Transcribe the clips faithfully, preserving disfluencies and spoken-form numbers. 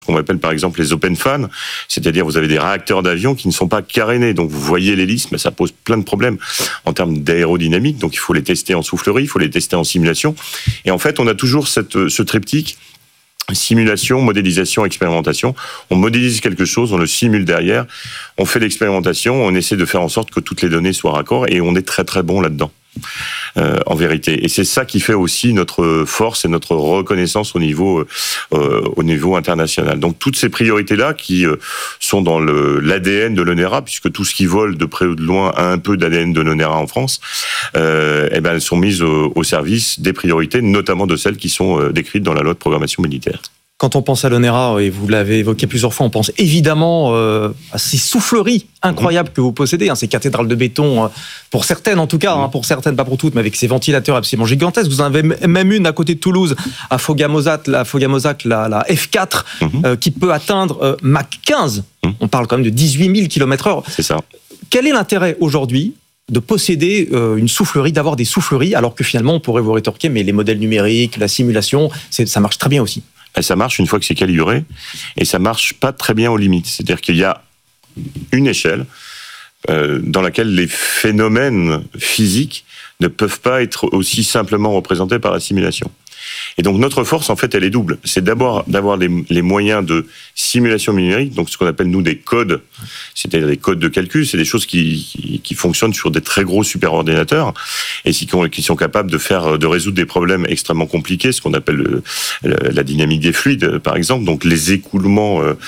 qu'on appelle par exemple les open fan, c'est-à-dire vous avez des réacteurs d'avion qui ne sont pas carénés, donc vous voyez l'hélice, mais ça pose plein de problèmes en termes d'aérodynamique, donc il faut les tester en soufflerie, il faut les tester en simulation, et en fait on a toujours cette, ce triptyque, simulation, modélisation, expérimentation. On modélise quelque chose, on le simule derrière, on fait l'expérimentation, on essaie de faire en sorte que toutes les données soient raccord, et on est très très bon là-dedans. Euh, en vérité, et c'est ça qui fait aussi notre force et notre reconnaissance au niveau euh, au niveau international. Donc toutes ces priorités là qui euh, sont dans le l'A D N de l'ONERA, puisque tout ce qui vole de près ou de loin a un peu d'A D N de l'ONERA en France, euh, et ben elles sont mises au, au service des priorités, notamment de celles qui sont euh, décrites dans la loi de programmation militaire. Quand on pense à l'ONERA, et vous l'avez évoqué plusieurs fois, on pense évidemment euh, à ces souffleries incroyables mmh. que vous possédez, hein, ces cathédrales de béton, euh, pour certaines en tout cas, mmh. hein, pour certaines, pas pour toutes, mais avec ces ventilateurs absolument gigantesques. Vous en avez même une à côté de Toulouse, à Fogamosac, la, Fogamosac, la, la F quatre, mmh. euh, qui peut atteindre euh, Mach quinze. Mmh. On parle quand même de dix-huit mille kilomètres heure. C'est ça. Quel est l'intérêt aujourd'hui de posséder euh, une soufflerie, d'avoir des souffleries, alors que finalement on pourrait vous rétorquer, mais les modèles numériques, la simulation, c'est, ça marche très bien aussi. Et ça marche une fois que c'est calibré, et ça marche pas très bien aux limites. C'est-à-dire qu'il y a une échelle euh, dans laquelle les phénomènes physiques ne peuvent pas être aussi simplement représentés par la simulation. Et donc notre force, en fait, elle est double. C'est d'abord d'avoir les, les moyens de simulation numérique, donc ce qu'on appelle nous des codes, c'est-à-dire des codes de calcul, c'est des choses qui, qui, qui fonctionnent sur des très gros superordinateurs et qui, qui sont capables de faire, de résoudre des problèmes extrêmement compliqués, ce qu'on appelle le, la dynamique des fluides, par exemple, donc les écoulements euh,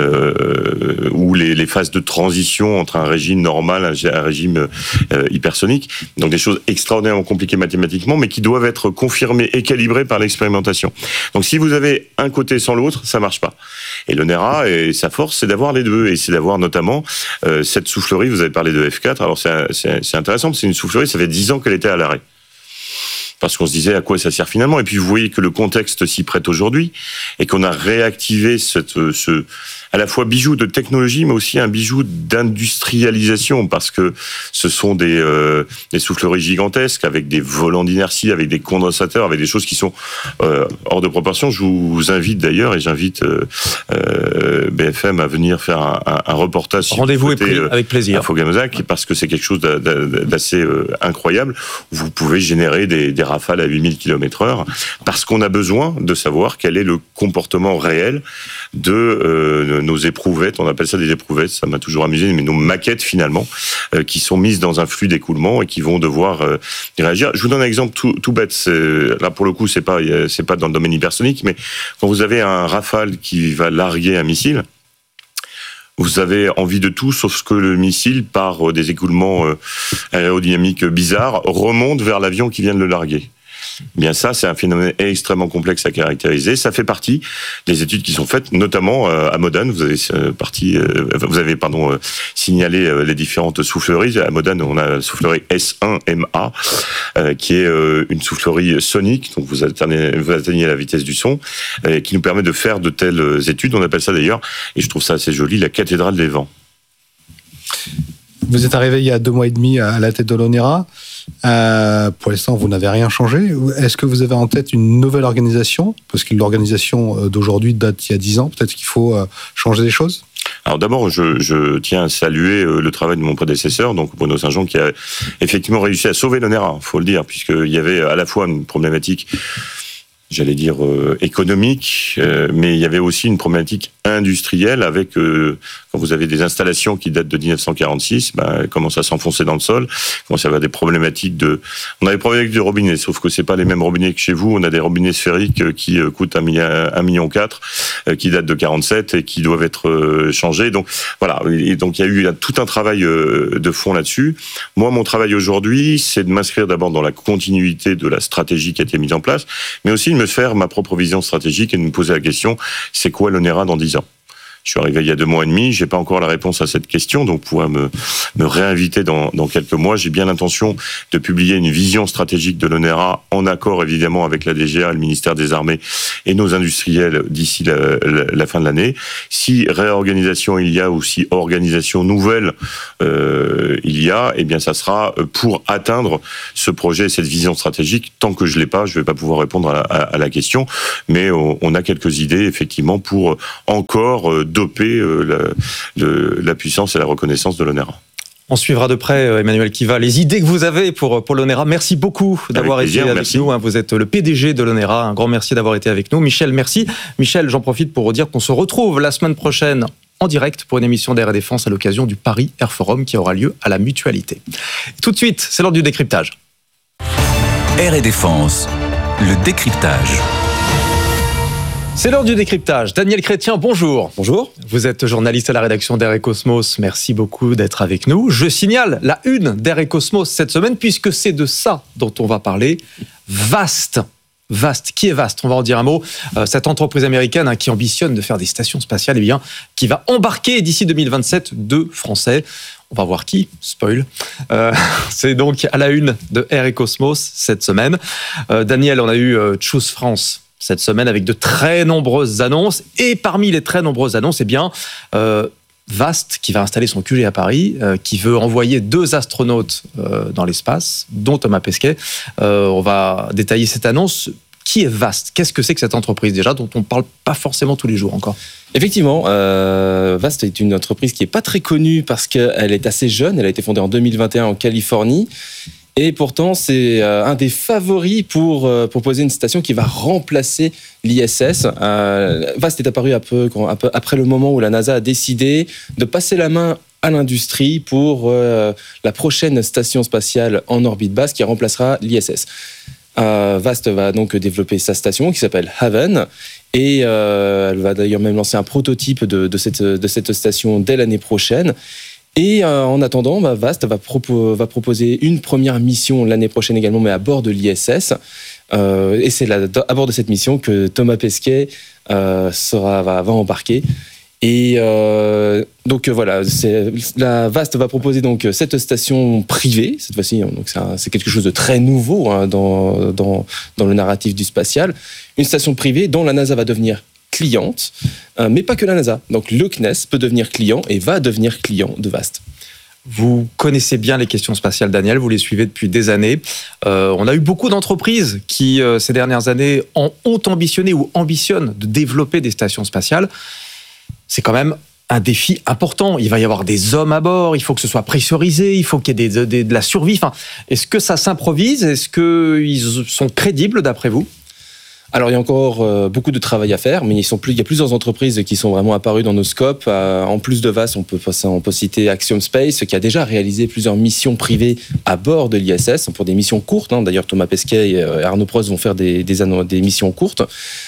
euh, ou les, les phases de transition entre un régime normal et un régime euh, hypersonique, donc des choses extraordinairement compliquées mathématiquement, mais qui doivent être confirmées et calibrées par l'expérimentation. Donc si vous avez un côté sans l'autre, ça marche pas. Et l'ONERA, et sa force, c'est d'avoir les deux, et c'est d'avoir notamment euh, cette soufflerie, vous avez parlé de F quatre, alors c'est, c'est, c'est intéressant, c'est une soufflerie, ça fait dix ans qu'elle était à l'arrêt. Parce qu'on se disait à quoi ça sert finalement, et puis vous voyez que le contexte s'y prête aujourd'hui, et qu'on a réactivé cette, ce, à la fois bijou de technologie, mais aussi un bijou d'industrialisation, parce que ce sont des, euh, des souffleries gigantesques, avec des volants d'inertie, avec des condensateurs, avec des choses qui sont euh, hors de proportion. Je vous invite d'ailleurs, et j'invite euh, euh, B F M à venir faire un, un, un reportage. Rendez-vous est pris, euh, avec plaisir. À Fogamosac, parce que c'est quelque chose d'assez euh, incroyable. Vous pouvez générer des, des rafales à huit mille kilomètres heure, parce qu'on a besoin de savoir quel est le comportement réel de euh, nos éprouvettes, on appelle ça des éprouvettes, ça m'a toujours amusé, mais nos maquettes finalement, euh, qui sont mises dans un flux d'écoulement et qui vont devoir euh, réagir. Je vous donne un exemple tout, tout bête, c'est, là pour le coup c'est pas, c'est pas dans le domaine hypersonique, mais quand vous avez un Rafale qui va larguer un missile, vous avez envie de tout, sauf que le missile, par des écoulements euh, aérodynamiques bizarres, remonte vers l'avion qui vient de le larguer. Bien ça, c'est un phénomène extrêmement complexe à caractériser. Ça fait partie des études qui sont faites, notamment à Modane. Vous avez euh, partie, euh, vous avez pardon euh, signalé euh, les différentes souffleries. À Modane, on a la soufflerie S un M A, euh, qui est euh, une soufflerie sonique. Donc vous atteignez, vous atteignez la vitesse du son, euh, qui nous permet de faire de telles études. On appelle ça d'ailleurs, et je trouve ça assez joli, la cathédrale des vents. Vous êtes arrivé il y a deux mois et demi à la tête de l'ONERA. Euh, pour l'instant, vous n'avez rien changé. Est-ce que vous avez en tête une nouvelle organisation ? Parce que l'organisation d'aujourd'hui date d'il y a dix ans. Peut-être qu'il faut changer des choses ? Alors d'abord, je, je tiens à saluer le travail de mon prédécesseur, donc Bruno Saint-Jean, qui a effectivement réussi à sauver l'ONERA, il faut le dire, puisqu'il y avait à la fois une problématique, j'allais dire euh, économique, euh, mais il y avait aussi une problématique industrielle avec, euh, quand vous avez des installations qui datent de dix-neuf cent quarante-six, ben, elles commencent à s'enfoncer dans le sol, commence à avoir des problématiques de... On a des problématiques de robinets, sauf que c'est pas les mêmes robinets que chez vous, on a des robinets sphériques qui euh, coûtent un million, un million quatre, euh, qui datent de quarante-sept et qui doivent être euh, changés. Donc voilà, et donc il y a eu tout un travail euh, de fond là-dessus. Moi, mon travail aujourd'hui, c'est de m'inscrire d'abord dans la continuité de la stratégie qui a été mise en place, mais aussi de me faire ma propre vision stratégique et de me poser la question, c'est quoi l'ONERA dans dix ans ? Je suis arrivé il y a deux mois et demi, j'ai pas encore la réponse à cette question, donc vous pourrez me, me réinviter dans, dans quelques mois. J'ai bien l'intention de publier une vision stratégique de l'ONERA, en accord évidemment avec la D G A, le ministère des Armées et nos industriels d'ici la, la, la fin de l'année. Si réorganisation il y a ou si organisation nouvelle euh, il y a, eh bien ça sera pour atteindre ce projet et cette vision stratégique. Tant que je l'ai pas, je vais pas pouvoir répondre à la, à, à la question, mais on, on a quelques idées effectivement pour encore doper la, le, la puissance et la reconnaissance de l'ONERA. On suivra de près, Emmanuel Kiva, les idées que vous avez pour, pour l'ONERA. Merci beaucoup d'avoir avec plaisir, été avec merci. nous. Vous êtes le P D G de l'ONERA. Un grand merci d'avoir été avec nous. Michel, merci. Michel, j'en profite pour vous dire qu'on se retrouve la semaine prochaine en direct pour une émission d'Air et Défense à l'occasion du Paris Air Forum qui aura lieu à la Mutualité. Tout de suite, c'est l'heure du décryptage. Air et Défense, le décryptage. C'est l'heure du décryptage. Daniel Chrétien, bonjour. Bonjour. Vous êtes journaliste à la rédaction d'Air et Cosmos. Merci beaucoup d'être avec nous. Je signale la une d'Air et Cosmos cette semaine puisque c'est de ça dont on va parler. Vast. Vast. Qui est Vast ? On va en dire un mot. Euh, cette entreprise américaine hein, qui ambitionne de faire des stations spatiales, eh bien, qui va embarquer d'ici deux mille vingt-sept deux Français. On va voir qui, spoil. Euh, c'est donc à la une de Air et Cosmos cette semaine. Euh, Daniel, on a eu euh, Choose France cette semaine avec de très nombreuses annonces. Et parmi les très nombreuses annonces, eh bien, euh, Vast, qui va installer son Q G à Paris, euh, qui veut envoyer deux astronautes euh, dans l'espace, dont Thomas Pesquet. Euh, on va détailler cette annonce. Qui est Vast ? Qu'est-ce que c'est que cette entreprise déjà, dont on ne parle pas forcément tous les jours encore ? Effectivement, euh, Vast est une entreprise qui n'est pas très connue parce qu'elle est assez jeune. Elle a été fondée en deux mille vingt et un en Californie. Et pourtant, c'est euh, un des favoris pour euh, proposer une station qui va remplacer l'I S S. Euh, Vast est apparu un peu, un peu après le moment où la NASA a décidé de passer la main à l'industrie pour euh, la prochaine station spatiale en orbite basse qui remplacera l'I S S. Euh, Vast va donc développer sa station qui s'appelle Haven et euh, elle va d'ailleurs même lancer un prototype de, de, cette, de cette station dès l'année prochaine. Et euh, en attendant, bah, Vast va, propo- va proposer une première mission l'année prochaine également, mais à bord de l'I S S. Euh, et c'est là, à bord de cette mission que Thomas Pesquet euh, sera, va, va embarquer. Et euh, donc voilà, c'est, la Vast va proposer donc cette station privée cette fois-ci. Donc c'est, un, c'est quelque chose de très nouveau hein, dans, dans, dans le narratif du spatial. Une station privée dont la NASA va devenir cliente, euh, mais pas que la NASA. Donc le C N E S peut devenir client et va devenir client de Vast. Vous connaissez bien les questions spatiales, Daniel, vous les suivez depuis des années. Euh, on a eu beaucoup d'entreprises qui, euh, ces dernières années, en ont ambitionné ou ambitionnent de développer des stations spatiales. C'est quand même un défi important. Il va y avoir des hommes à bord, il faut que ce soit pressurisé, il faut qu'il y ait des, des, de la survie. Enfin, est-ce que ça s'improvise ? Est-ce qu'ils sont crédibles d'après vous ? Alors, il y a encore euh, beaucoup de travail à faire, mais ils sont plus, il y a plusieurs entreprises qui sont vraiment apparues dans nos scopes. Euh, en plus de Vast, on peut, on peut citer Axiom Space, qui a déjà réalisé plusieurs missions privées à bord de l'I S S, pour des missions courtes. Hein. D'ailleurs, Thomas Pesquet et Arnaud Prost vont faire des, des, des missions courtes.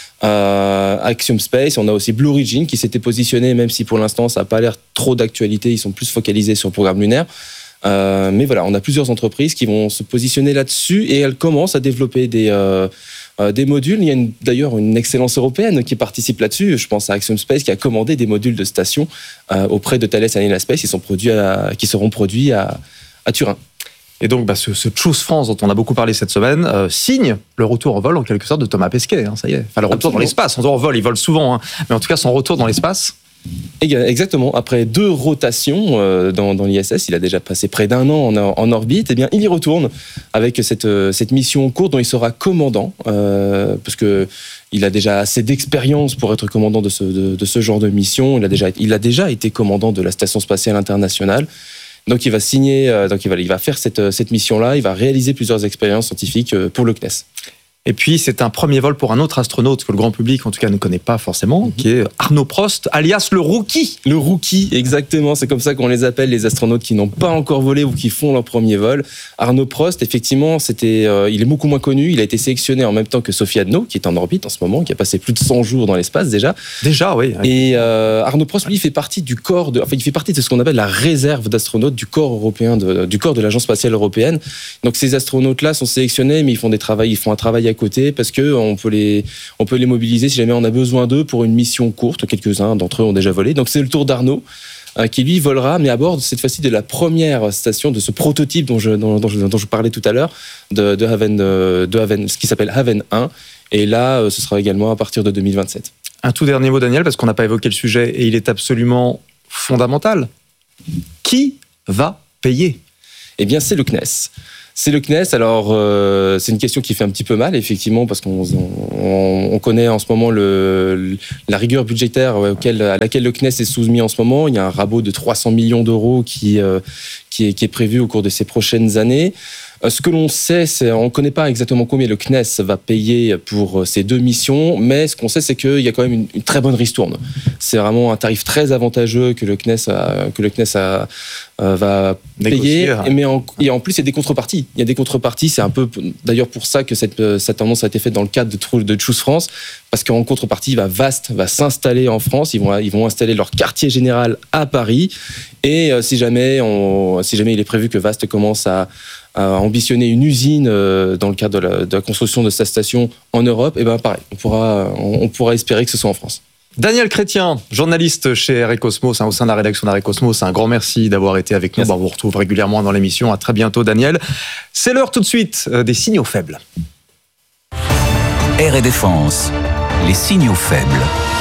Euh, Axiom Space, on a aussi Blue Origin, qui s'était positionné, même si pour l'instant, ça n'a pas l'air trop d'actualité. Ils sont plus focalisés sur le programme lunaire. Euh, mais voilà, on a plusieurs entreprises qui vont se positionner là-dessus et elles commencent à développer des... Euh, des modules. Il y a une, d'ailleurs une excellence européenne qui participe là-dessus. Je pense à Axiom Space qui a commandé des modules de station euh, auprès de Thales Alenia Space qui, sont produits à, qui seront produits à, à Turin. Et donc, bah, ce, ce Choose France dont on a beaucoup parlé cette semaine euh, signe le retour en vol en quelque sorte de Thomas Pesquet. Hein, ça y est. Enfin, le retour Absolument. Dans l'espace. En vol, il vole souvent, hein, mais en tout cas, son retour dans l'espace. Exactement. Après deux rotations euh, dans, dans l'I S S, il a déjà passé près d'un an en, en orbite. Eh bien, il y retourne avec cette, cette mission courte dont il sera commandant, euh, parce que il a déjà assez d'expérience pour être commandant de ce, de, de ce genre de mission. Il a déjà, il a déjà été commandant de la Station spatiale internationale. Donc, il va signer, euh, donc il va, il va faire cette, cette mission-là. Il va réaliser plusieurs expériences scientifiques pour le C N E S. Et puis, c'est un premier vol pour un autre astronaute que le grand public, en tout cas, ne connaît pas forcément, mmh. qui est Arnaud Prost, alias le Rookie. Le Rookie, exactement. C'est comme ça qu'on les appelle, les astronautes qui n'ont pas encore volé ou qui font leur premier vol. Arnaud Prost, effectivement, c'était, euh, il est beaucoup moins connu. Il a été sélectionné en même temps que Sophie Adno, qui est en orbite en ce moment, qui a passé plus de cent jours dans l'espace déjà. Déjà, oui. oui. Et euh, Arnaud Prost, lui, il fait partie du corps de, enfin, il fait partie de ce qu'on appelle la réserve d'astronautes du corps européen, de, du corps de l'Agence spatiale européenne. Donc, ces astronautes-là sont sélectionnés, mais ils font des travaux, ils font un travail à côté parce que on peut les, on peut les mobiliser si jamais on a besoin d'eux pour une mission courte. Quelques-uns d'entre eux ont déjà volé. Donc c'est le tour d'Arnaud euh, qui lui volera, mais à bord cette fois-ci de la première station de ce prototype dont je, dont, dont je, dont je parlais tout à l'heure, de, de Haven, de Haven, ce qui s'appelle Haven un. Et là, euh, ce sera également à partir de deux mille vingt-sept. Un tout dernier mot, Daniel, parce qu'on n'a pas évoqué le sujet et il est absolument fondamental. Qui va payer ? Eh bien, c'est le C N E S. C'est le C N E S. Alors, euh, c'est une question qui fait un petit peu mal, effectivement, parce qu'on on, on connaît en ce moment le, la rigueur budgétaire auquel, à laquelle le C N E S est soumis en ce moment. Il y a un rabot de trois cents millions d'euros qui, euh, qui, est, qui est prévu au cours de ces prochaines années. Ce que l'on sait, c'est on ne connaît pas exactement combien le C N E S va payer pour ces deux missions, mais ce qu'on sait, c'est qu'il y a quand même une, une très bonne ristourne. C'est vraiment un tarif très avantageux que le C N E S, a, que le C N E S a, euh, va négocier, payer. hein. Mais en, et en plus, il y a des contreparties. Il y a des contreparties. C'est un peu d'ailleurs pour ça que cette, cette tendance a été faite dans le cadre de, de Choose France, parce qu'en contrepartie, va Vast va s'installer en France. Ils vont, ils vont installer leur quartier général à Paris. Et euh, si jamais, on, si jamais il est prévu que Vast commence à à ambitionner une usine euh, dans le cadre de la, de la construction de sa station en Europe, et ben pareil, on pourra, on, on pourra espérer que ce soit en France. Daniel Chrétien, journaliste chez R et Cosmos, hein, au sein de la rédaction d'R et Cosmos, un grand merci d'avoir été avec nous. Bah, on vous retrouve régulièrement dans l'émission. À très bientôt, Daniel. C'est l'heure tout de suite euh, des signaux faibles. Air et Défense, les signaux faibles.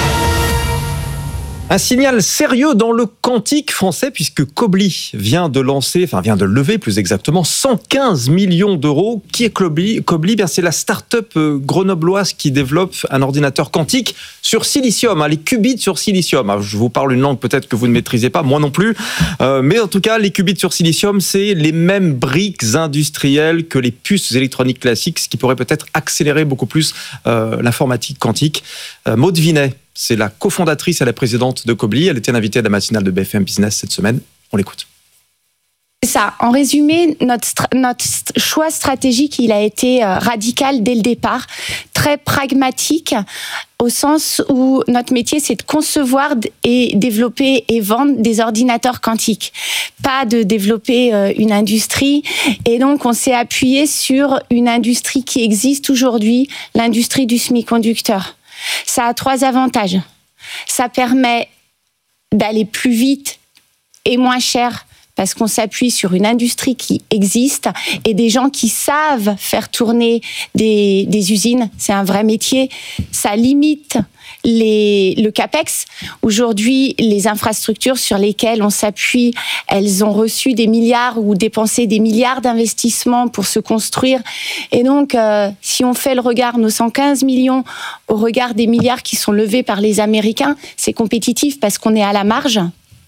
Un signal sérieux dans le quantique français puisque Quobly vient de lancer, enfin vient de lever plus exactement cent quinze millions d'euros. Qui est Quobly ? Quobly, bien c'est la start-up grenobloise qui développe un ordinateur quantique sur silicium, hein, les qubits sur silicium. Alors, je vous parle une langue peut-être que vous ne maîtrisez pas, moi non plus, euh, mais en tout cas les qubits sur silicium, c'est les mêmes briques industrielles que les puces électroniques classiques, ce qui pourrait peut-être accélérer beaucoup plus euh, l'informatique quantique. Euh, Maud Vinet, c'est la cofondatrice et la présidente de Quobly. Elle était l'invitée à la matinale de B F M Business cette semaine. On l'écoute. C'est ça. En résumé, notre, stra- notre choix stratégique, il a été euh, radical dès le départ, très pragmatique, au sens où notre métier, c'est de concevoir et développer et vendre des ordinateurs quantiques, pas de développer euh, une industrie. Et donc, on s'est appuyé sur une industrie qui existe aujourd'hui, l'industrie du semi-conducteur. Ça a trois avantages. Ça permet d'aller plus vite et moins cher parce qu'on s'appuie sur une industrie qui existe et des gens qui savent faire tourner des, des usines. C'est un vrai métier. Ça limite les, le CAPEX. Aujourd'hui, les infrastructures sur lesquelles on s'appuie, elles ont reçu des milliards ou dépensé des milliards d'investissements pour se construire. Et donc, euh, si on fait le regard, nos cent quinze millions au regard des milliards qui sont levés par les Américains, c'est compétitif parce qu'on est à la marge.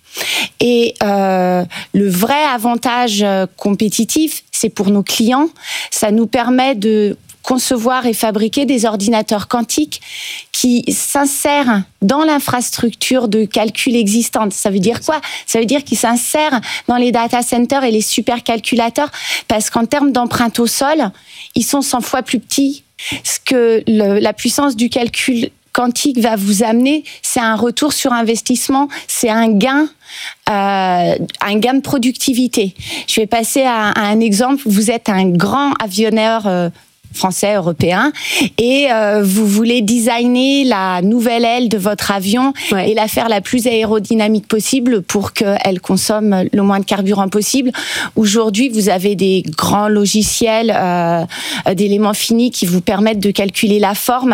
Et euh, le vrai avantage compétitif, c'est pour nos clients. Ça nous permet de concevoir et fabriquer des ordinateurs quantiques qui s'insèrent dans l'infrastructure de calcul existante. Ça veut dire quoi ? Ça veut dire qu'ils s'insèrent dans les data centers et les supercalculateurs parce qu'en termes d'empreinte au sol, ils sont cent fois plus petits. Ce que le, la puissance du calcul quantique va vous amener, c'est un retour sur investissement, c'est un gain, euh, un gain de productivité. Je vais passer à, à un exemple. Vous êtes un grand avionneur euh, français, européen, et euh, vous voulez designer la nouvelle aile de votre avion ouais. et la faire la plus aérodynamique possible pour qu'elle consomme le moins de carburant possible. Aujourd'hui, vous avez des grands logiciels euh, d'éléments finis qui vous permettent de calculer la forme,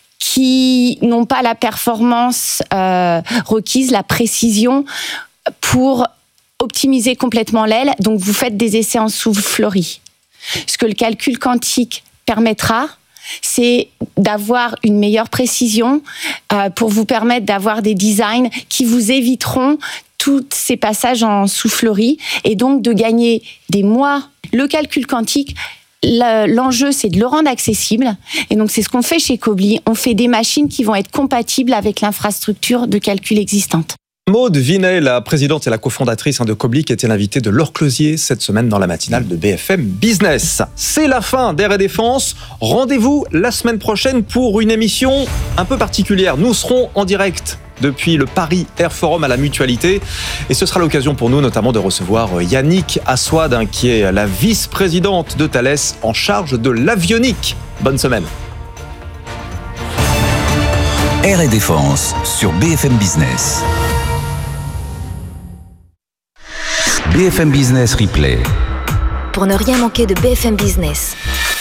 qui n'ont pas la performance euh, requise, la précision pour optimiser complètement l'aile. Donc, vous faites des essais en soufflerie. Ce que le calcul quantique permettra, c'est d'avoir une meilleure précision euh, pour vous permettre d'avoir des designs qui vous éviteront tous ces passages en soufflerie et donc de gagner des mois. Le calcul quantique, l'enjeu, c'est de le rendre accessible. Et donc, c'est ce qu'on fait chez Quobly. On fait des machines qui vont être compatibles avec l'infrastructure de calcul existante. Maud Vinet, la présidente et la cofondatrice de Quobly, qui était l'invitée de Laure Closier cette semaine dans la matinale de B F M Business. C'est la fin d'Air et Défense. Rendez-vous la semaine prochaine pour une émission un peu particulière. Nous serons en direct depuis le Paris Air Forum à la Mutualité. Et ce sera l'occasion pour nous notamment de recevoir Yannick Assouad, hein, qui est la vice-présidente de Thales en charge de l'avionique. Bonne semaine. Air et Défense sur B F M Business. B F M Business Replay. Pour ne rien manquer de B F M Business.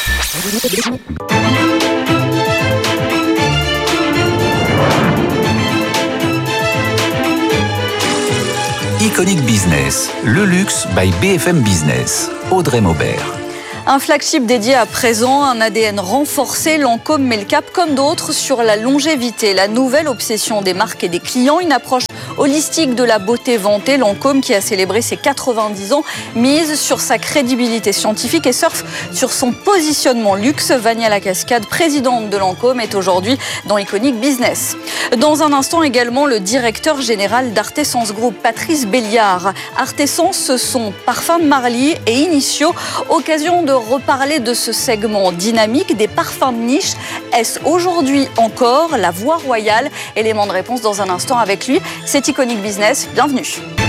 Iconic Business, le luxe by B F M Business. Audrey Maubert. Un flagship dédié à présent, un A D N renforcé, Lancôme met le cap comme d'autres sur la longévité, la nouvelle obsession des marques et des clients, une approche holistique de la beauté vantée. Lancôme, qui a célébré ses quatre-vingt-dix ans, mise sur sa crédibilité scientifique et surfe sur son positionnement luxe. Vania Lacascade, présidente de Lancôme, est aujourd'hui dans Iconic Business. Dans un instant également, le directeur général d'Artesans Group, Patrice Béliard. Artesans, ce sont Parfums de Marly et Initio. Occasion de reparler de ce segment dynamique des parfums de niche. Est-ce aujourd'hui encore la voie royale? Élément de réponse dans un instant avec lui. C'est Iconic Business. Bienvenue.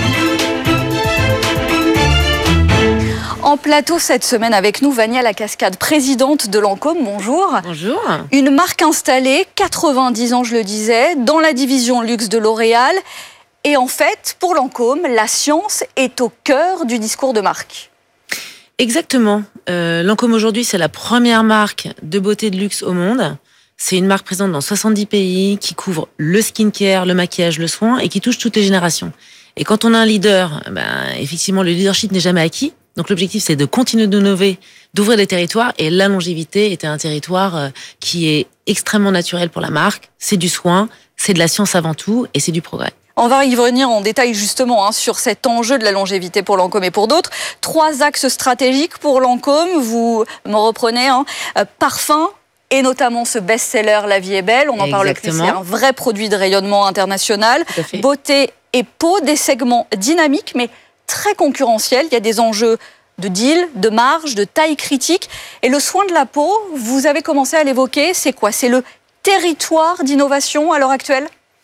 En plateau cette semaine avec nous, Vania Lacascade, présidente de Lancôme. Bonjour. Bonjour. Une marque installée, quatre-vingt-dix ans je le disais, dans la division luxe de L'Oréal. Et en fait, pour Lancôme, la science est au cœur du discours de marque. Exactement. Euh, Lancôme aujourd'hui, c'est la première marque de beauté de luxe au monde. C'est une marque présente dans soixante-dix pays qui couvre le skincare, le maquillage, le soin et qui touche toutes les générations. Et quand on a un leader, ben, effectivement, le leadership n'est jamais acquis. Donc l'objectif, c'est de continuer d'innover, d'ouvrir des territoires. Et la longévité était un territoire qui est extrêmement naturel pour la marque. C'est du soin, c'est de la science avant tout et c'est du progrès. On va y revenir en détail justement hein, sur cet enjeu de la longévité pour Lancôme et pour d'autres. Trois axes stratégiques pour Lancôme, vous me reprenez, hein, euh, parfum et notamment ce best-seller La Vie est belle, on en parle plus, c'est un vrai produit de rayonnement international. Beauté et peau, des segments dynamiques mais très concurrentiels, il y a des enjeux de deal, de marge, de taille critique. Et le soin de la peau, vous avez commencé à l'évoquer, c'est quoi? C'est le territoire d'innovation à l'heure actuelle?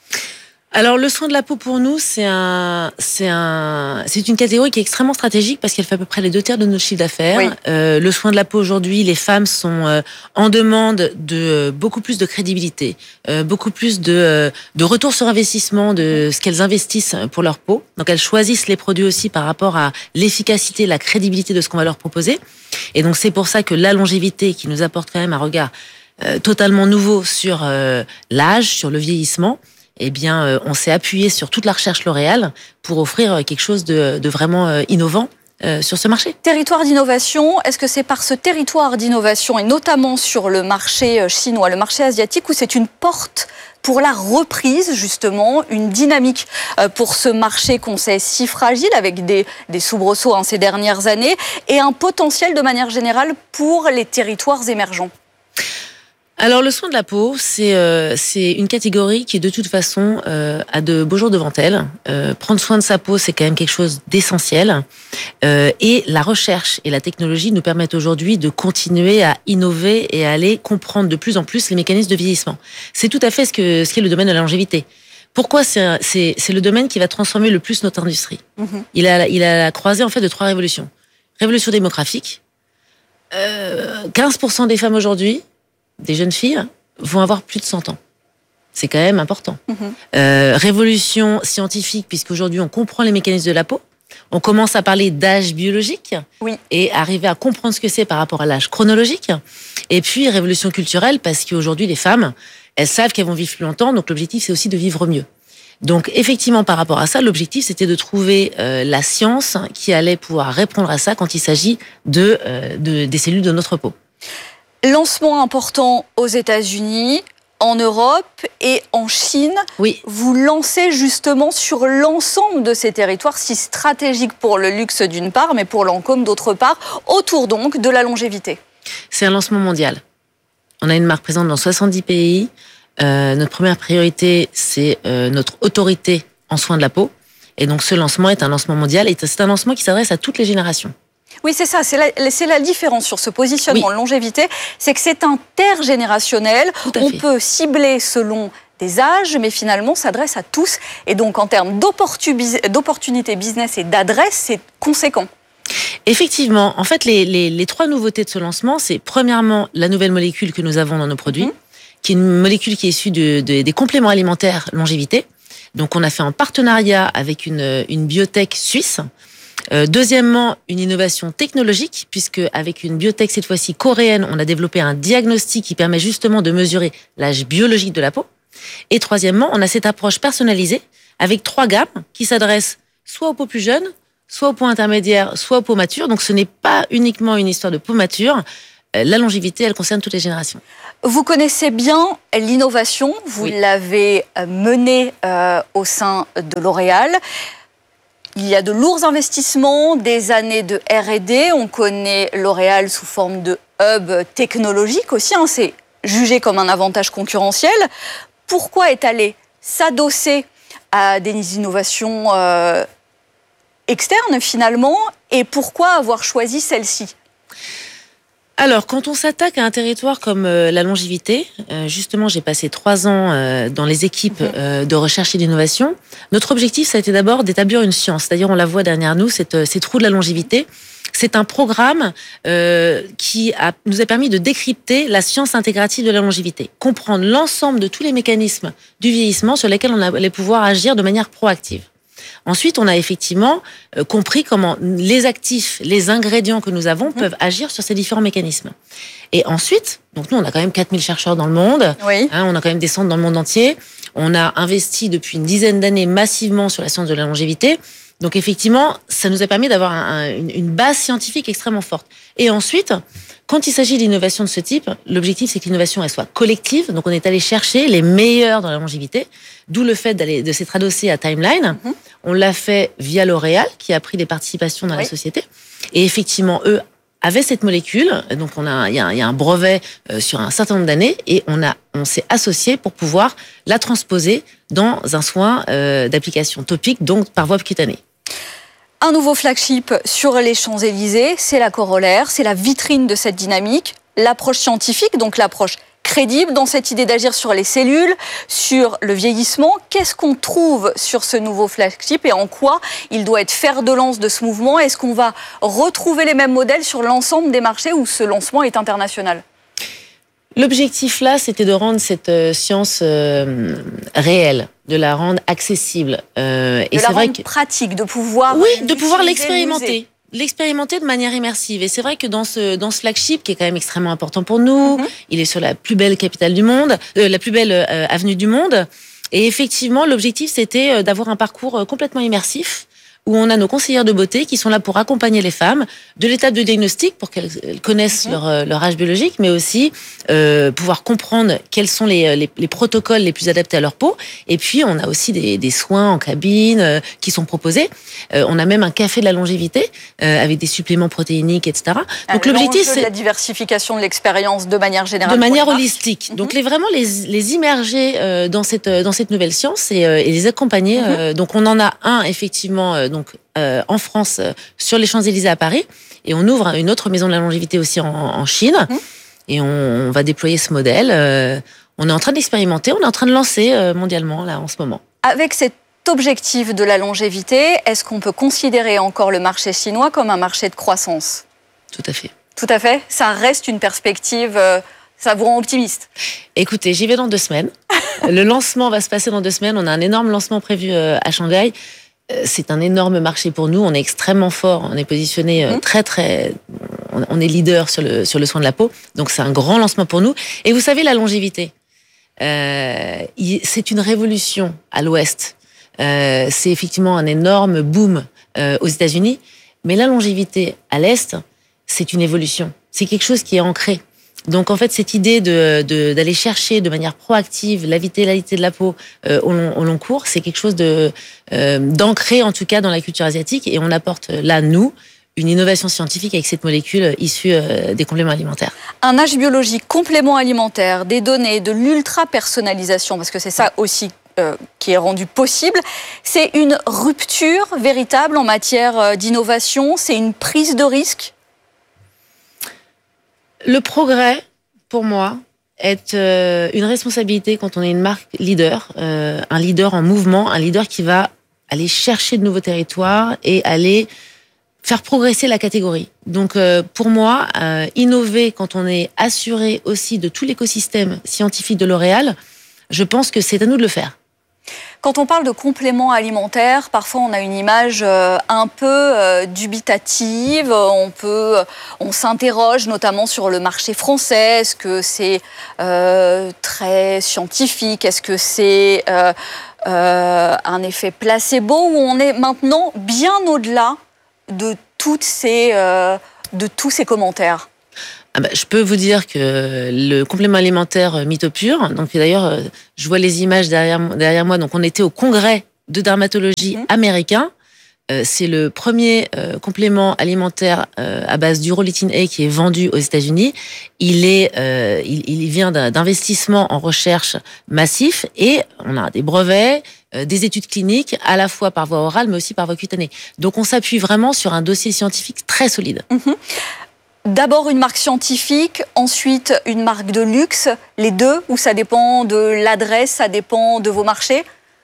Alors, le soin de la peau, pour nous, c'est un, c'est un, c'est une catégorie qui est extrêmement stratégique parce qu'elle fait à peu près les deux tiers de notre chiffre d'affaires. Oui. Euh, le soin de la peau, aujourd'hui, les femmes sont euh, en demande de euh, beaucoup plus de crédibilité, euh, beaucoup plus de, euh, de retour sur investissement de ce qu'elles investissent pour leur peau. Donc, elles choisissent les produits aussi par rapport à l'efficacité, la crédibilité de ce qu'on va leur proposer. Et donc, c'est pour ça que la longévité, qui nous apporte quand même un regard euh, totalement nouveau sur euh, l'âge, sur le vieillissement, eh bien, euh, on s'est appuyé sur toute la recherche L'Oréal pour offrir quelque chose de, de vraiment euh, innovant euh, sur ce marché. Territoire d'innovation, est-ce que c'est par ce territoire d'innovation, et notamment sur le marché chinois, le marché asiatique, où c'est une porte pour la reprise, justement, une dynamique pour ce marché qu'on sait si fragile, avec des, des soubresauts hein, ces dernières années, et un potentiel de manière générale pour les territoires émergents? Alors, le soin de la peau, c'est euh, c'est une catégorie qui, de toute façon, euh, a de beaux jours devant elle. Euh, prendre soin de sa peau, c'est quand même quelque chose d'essentiel. Euh, et la recherche et la technologie nous permettent aujourd'hui de continuer à innover et à aller comprendre de plus en plus les mécanismes de vieillissement. C'est tout à fait ce que ce qui est le domaine de la longévité. Pourquoi c'est c'est c'est le domaine qui va transformer le plus notre industrie. Mm-hmm. Il a il a la croisée en fait de trois révolutions. Révolution démographique. Euh, quinze pour cent des femmes aujourd'hui, des jeunes filles, vont avoir plus de cent ans. C'est quand même important. Mmh. Euh, révolution scientifique, puisqu'aujourd'hui, on comprend les mécanismes de la peau. On commence à parler d'âge biologique oui. et arriver à comprendre ce que c'est par rapport à l'âge chronologique. Et puis, révolution culturelle, parce qu'aujourd'hui, les femmes, elles savent qu'elles vont vivre plus longtemps, donc l'objectif, c'est aussi de vivre mieux. Donc, effectivement, par rapport à ça, l'objectif, c'était de trouver euh, la science qui allait pouvoir répondre à ça quand il s'agit de, euh, de, des cellules de notre peau. Lancement important aux États-Unis, en Europe et en Chine. Oui. Vous lancez justement sur l'ensemble de ces territoires si stratégiques pour le luxe d'une part, mais pour Lancôme d'autre part, autour donc de la longévité. C'est un lancement mondial. On a une marque présente dans soixante-dix pays. Euh, notre première priorité, c'est euh, notre autorité en soins de la peau. Et donc ce lancement est un lancement mondial et c'est un lancement qui s'adresse à toutes les générations. Oui, c'est ça, c'est la, c'est la différence sur ce positionnement oui. de longévité, c'est que c'est intergénérationnel, on fait. peut cibler selon des âges, mais finalement s'adresse à tous, et donc en termes d'opportunités business et d'adresse, c'est conséquent. Effectivement, en fait, les, les, les trois nouveautés de ce lancement, c'est premièrement la nouvelle molécule que nous avons dans nos produits, mmh. qui est une molécule qui est issue de, de, des compléments alimentaires longévité. Donc, on a fait en partenariat avec une, une biotech suisse. Euh, deuxièmement, une innovation technologique, puisque avec une biotech cette fois-ci coréenne, on a développé un diagnostic qui permet justement de mesurer l'âge biologique de la peau. Et troisièmement, on a cette approche personnalisée avec trois gammes qui s'adressent soit aux peaux plus jeunes, soit aux peaux intermédiaires, soit aux peaux matures. Donc, ce n'est pas uniquement une histoire de peau mature. La longévité, elle concerne toutes les générations. Vous connaissez bien l'innovation. Vous oui. l'avez menée euh, au sein de L'Oréal. Il y a de lourds investissements, des années de R et D. On connaît L'Oréal sous forme de hub technologique aussi. Hein. C'est jugé comme un avantage concurrentiel. Pourquoi est allé s'adosser à des innovations euh, externes finalement, et pourquoi avoir choisi celle-ci? Alors, quand on s'attaque à un territoire comme euh, la longévité, euh, justement, j'ai passé trois ans euh, dans les équipes euh, de recherche et d'innovation. Notre objectif, ça a été d'abord d'établir une science. C'est-à-dire, on la voit derrière nous, cette, cette roue de la longévité. C'est un programme euh, qui a, nous a permis de décrypter la science intégrative de la longévité, comprendre l'ensemble de tous les mécanismes du vieillissement sur lesquels on allait pouvoir agir de manière proactive. Ensuite, on a effectivement euh, compris comment les actifs, les ingrédients que nous avons mmh. peuvent agir sur ces différents mécanismes. Et ensuite, donc nous, on a quand même quatre mille chercheurs dans le monde, oui. hein, on a quand même des centres dans le monde entier, on a investi depuis une dizaine d'années massivement sur la science de la longévité. Donc effectivement, ça nous a permis d'avoir un, un, une, une base scientifique extrêmement forte. Et ensuite, quand il s'agit d'innovation de ce type, l'objectif c'est que l'innovation elle soit collective. Donc on est allé chercher les meilleurs dans la longévité, d'où le fait d'aller de s'être adossé à Timeline. Mm-hmm. On l'a fait via L'Oréal qui a pris des participations dans oui. la société. Et effectivement, eux avaient cette molécule. Donc on a il y a, il y a un brevet euh, sur un certain nombre d'années et on a on s'est associé pour pouvoir la transposer dans un soin euh, d'application topique, donc par voie cutanée. Un nouveau flagship sur les Champs-Élysées, c'est la corollaire, c'est la vitrine de cette dynamique, l'approche scientifique, donc l'approche crédible dans cette idée d'agir sur les cellules, sur le vieillissement. Qu'est-ce qu'on trouve sur ce nouveau flagship et en quoi il doit être fer de lance de ce mouvement? Est-ce qu'on va retrouver les mêmes modèles sur l'ensemble des marchés où ce lancement est international? L'objectif là, c'était de rendre cette euh, science euh, réelle, de la rendre accessible. Euh, et de la rendre que... pratique, de pouvoir oui, de pouvoir l'expérimenter, l'expérimenter de manière immersive. Et c'est vrai que dans ce dans ce flagship qui est quand même extrêmement important pour nous, mm-hmm. il est sur la plus belle capitale du monde, euh, la plus belle euh, avenue du monde. Et effectivement, l'objectif c'était d'avoir un parcours complètement immersif, où on a nos conseillères de beauté qui sont là pour accompagner les femmes de l'étape de diagnostic pour qu'elles connaissent mmh. leur, leur âge biologique, mais aussi euh, pouvoir comprendre quels sont les, les, les protocoles les plus adaptés à leur peau. Et puis, on a aussi des, des soins en cabine euh, qui sont proposés. Euh, on a même un café de la longévité euh, avec des suppléments protéiniques, et cetera. Donc, l'objectif, c'est la diversification de l'expérience de manière générale. De manière holistique. Mmh. Donc, les, vraiment les, les immerger euh, dans, cette, dans cette nouvelle science et, euh, et les accompagner. Mmh. Euh, donc, on en a un, effectivement, euh, donc euh, en France euh, sur les Champs-Élysées à Paris, et on ouvre une autre maison de la longévité aussi en, en Chine, mmh. et on, on va déployer ce modèle. Euh, on est en train d'expérimenter, on est en train de lancer euh, mondialement là en ce moment. Avec cet objectif de la longévité, est-ce qu'on peut considérer encore le marché chinois comme un marché de croissance? Tout à fait. Tout à fait. Ça reste une perspective. Euh, ça vous rend optimiste? Écoutez, j'y vais dans deux semaines. Le lancement va se passer dans deux semaines. On a un énorme lancement prévu euh, à Shanghai. C'est un énorme marché pour nous. On est extrêmement fort. On est positionné mmh. très, très... On est leader sur le, sur le soin de la peau. Donc, c'est un grand lancement pour nous. Et vous savez, la longévité, euh, c'est une révolution à l'Ouest. Euh, c'est effectivement un énorme boom euh, aux États-Unis. Mais la longévité à l'Est, c'est une évolution. C'est quelque chose qui est ancré. Donc, en fait, cette idée de, de, d'aller chercher de manière proactive la vitalité de la peau euh, au, long, au long cours, c'est quelque chose de, euh, d'ancré, en tout cas, dans la culture asiatique. Et on apporte là, nous, une innovation scientifique avec cette molécule issue euh, des compléments alimentaires. Un âge biologique, complément alimentaire, des données, de l'ultra-personnalisation, parce que c'est ça aussi euh, qui est rendu possible. C'est une rupture véritable en matière d'innovation, c'est une prise de risque. Le progrès, pour moi, est euh, une responsabilité quand on est une marque leader, euh, un leader en mouvement, un leader qui va aller chercher de nouveaux territoires et aller faire progresser la catégorie. Donc euh, pour moi, euh, innover quand on est assuré aussi de tout l'écosystème scientifique de L'Oréal, je pense que c'est à nous de le faire. Quand on parle de compléments alimentaires, parfois on a une image euh, un peu euh, dubitative. On peut, on s'interroge notamment sur le marché français. Est-ce que c'est euh, très scientifique? Est-ce que c'est euh, euh, un effet placebo? Ou on est maintenant bien au-delà de toutes ces, euh, de tous ces commentaires? Ah bah, je peux vous dire que le complément alimentaire Mythopure, donc d'ailleurs, je vois les images derrière, derrière moi, donc on était au congrès de dermatologie mmh. américain. Euh, c'est le premier euh, complément alimentaire euh, à base d'urolithin A qui est vendu aux États-Unis. Il est, euh, il, il vient d'investissements en recherche massif et on a des brevets, euh, des études cliniques à la fois par voie orale mais aussi par voie cutanée. Donc on s'appuie vraiment sur un dossier scientifique très solide. Mmh. D'abord une marque scientifique, ensuite une marque de luxe, les deux, ou ça dépend de l'adresse, ça dépend de vos marchés?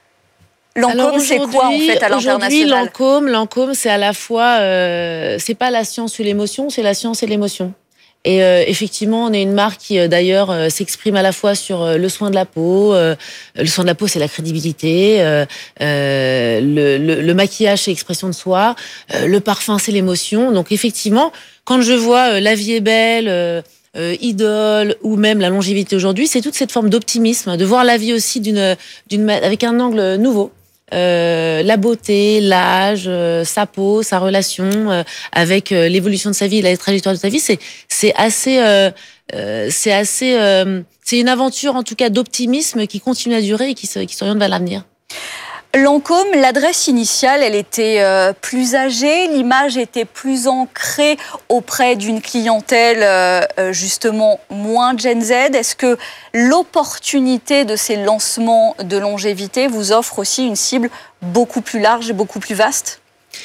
Lancôme, c'est quoi en fait à l'international? Aujourd'hui, Lancôme, Lancôme, c'est à la fois, euh, c'est pas la science ou l'émotion, c'est la science et l'émotion. Et euh, effectivement, on est une marque qui, euh, d'ailleurs, euh, s'exprime à la fois sur euh, le soin de la peau. Euh, le soin de la peau, c'est la crédibilité. Euh, euh, le, le, le maquillage, c'est l'expression de soi. Euh, le parfum, c'est l'émotion. Donc, effectivement, quand je vois euh, La vie est belle, euh, euh, Idole ou même la longévité aujourd'hui, c'est toute cette forme d'optimisme, de voir la vie aussi d'une, d'une, avec un angle nouveau. Euh, la beauté, l'âge, euh, sa peau, sa relation euh, avec euh, l'évolution de sa vie, la trajectoire de sa vie, c'est c'est assez euh, euh, c'est assez euh, c'est une aventure en tout cas d'optimisme qui continue à durer et qui se, qui s'oriente vers l'avenir. Lancôme, l'adresse initiale, elle était euh, plus âgée, l'image était plus ancrée auprès d'une clientèle euh, justement moins Gen Z. Est-ce que l'opportunité de ces lancements de longévité vous offre aussi une cible beaucoup plus large et beaucoup plus vaste?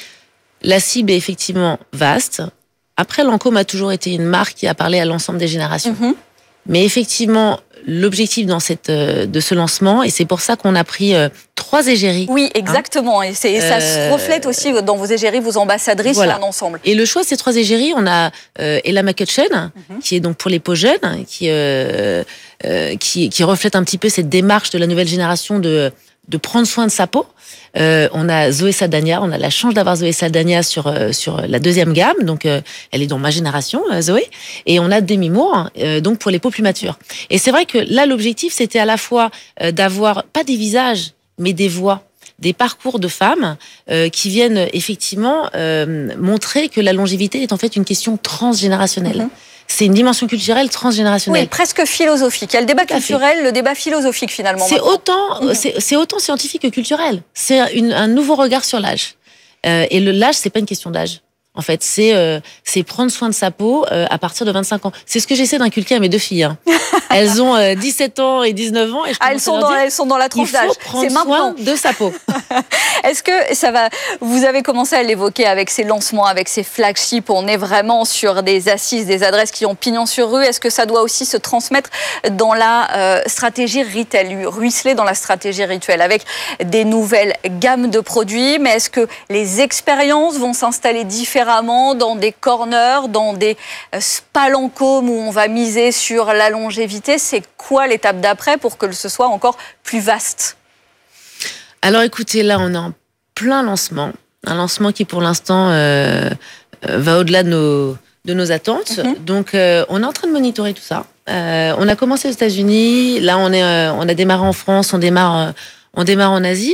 La cible est effectivement vaste. Après, Lancôme a toujours été une marque qui a parlé à l'ensemble des générations. Mm-hmm. Mais effectivement, l'objectif dans cette, de ce lancement, et c'est pour ça qu'on a pris euh, trois égéries. Oui, exactement. Hein. Et, c'est, et ça euh, se reflète aussi dans vos égéries, vos ambassadrices, voilà. Sur un ensemble. Et le choix de ces trois égéries, on a euh, Ella McCutcheon, mm-hmm. qui est donc pour les peaux jeunes, qui, euh, euh, qui, qui reflète un petit peu cette démarche de la nouvelle génération de, de prendre soin de sa peau. Euh, on a Zoé Saldana, on a la chance d'avoir Zoé Saldana sur euh, sur la deuxième gamme, donc euh, elle est dans ma génération, euh, Zoé, et on a Demi Moore, euh, donc pour les peaux plus matures. Et c'est vrai que là l'objectif c'était à la fois euh, d'avoir pas des visages, mais des voix, des parcours de femmes euh, qui viennent effectivement euh, montrer que la longévité est en fait une question transgénérationnelle. Mm-hmm. C'est une dimension culturelle transgénérationnelle. Oui, presque philosophique. Il y a le débat culturel, le débat philosophique finalement. C'est autant, mmh. c'est, c'est autant scientifique que culturel. C'est une, un nouveau regard sur l'âge. Euh, et le, l'âge, c'est pas une question d'âge. En fait, c'est euh, c'est prendre soin de sa peau euh, à partir de vingt-cinq ans. C'est ce que j'essaie d'inculquer à mes deux filles. Hein. Elles ont euh, dix-sept ans et dix-neuf ans. Et je ah, elles sont dans dire, elles sont dans la tranche d'âge. C'est maintenant de sa peau. Est-ce que ça va? Vous avez commencé à l'évoquer avec ces lancements, avec ces flagships. On est vraiment sur des assises, des adresses qui ont pignon sur rue. Est-ce que ça doit aussi se transmettre dans la euh, stratégie retail, ruisseler dans la stratégie rituelle avec des nouvelles gammes de produits? Mais est-ce que les expériences vont s'installer différemment dans des corners, dans des spas Lancôme où on va miser sur la longévité? C'est quoi l'étape d'après pour que ce soit encore plus vaste? Alors écoutez, là on est en plein lancement, un lancement qui pour l'instant euh, va au-delà de nos, de nos attentes. Mm-hmm. Donc euh, on est en train de monitorer tout ça. Euh, on a commencé aux États-Unis, là on est, euh, on a démarré en France, on démarre, euh, on démarre en Asie.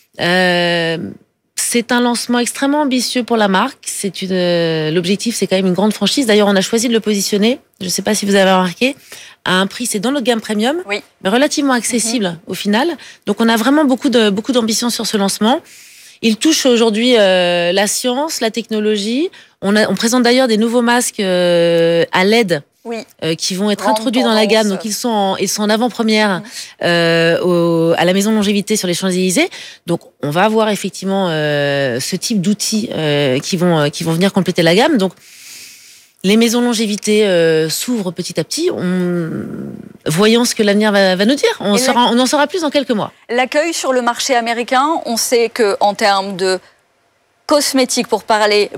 Euh, C'est un lancement extrêmement ambitieux pour la marque. C'est une, euh, l'objectif, c'est quand même une grande franchise. D'ailleurs, on a choisi de le positionner, je ne sais pas si vous avez remarqué, à un prix, c'est dans notre gamme premium, oui. mais relativement accessible mm-hmm. au final. Donc, on a vraiment beaucoup de beaucoup d'ambition sur ce lancement. Il touche aujourd'hui euh, la science, la technologie. On, a, on présente d'ailleurs des nouveaux masques euh, à L E D. Oui. Euh, qui vont être Grande introduits tendance. Dans la gamme, donc ils sont en, ils sont en avant-première euh, au, à la Maison de Longévité sur les Champs-Élysées. Donc on va avoir effectivement euh, ce type d'outils euh, qui vont euh, qui vont venir compléter la gamme. Donc les maisons de longévité euh, s'ouvrent petit à petit. On... Voyons ce que l'avenir va, va nous dire. On, saura, on en saura plus dans quelques mois. L'accueil sur le marché américain, on sait que en termes de cosmétiques, pour parler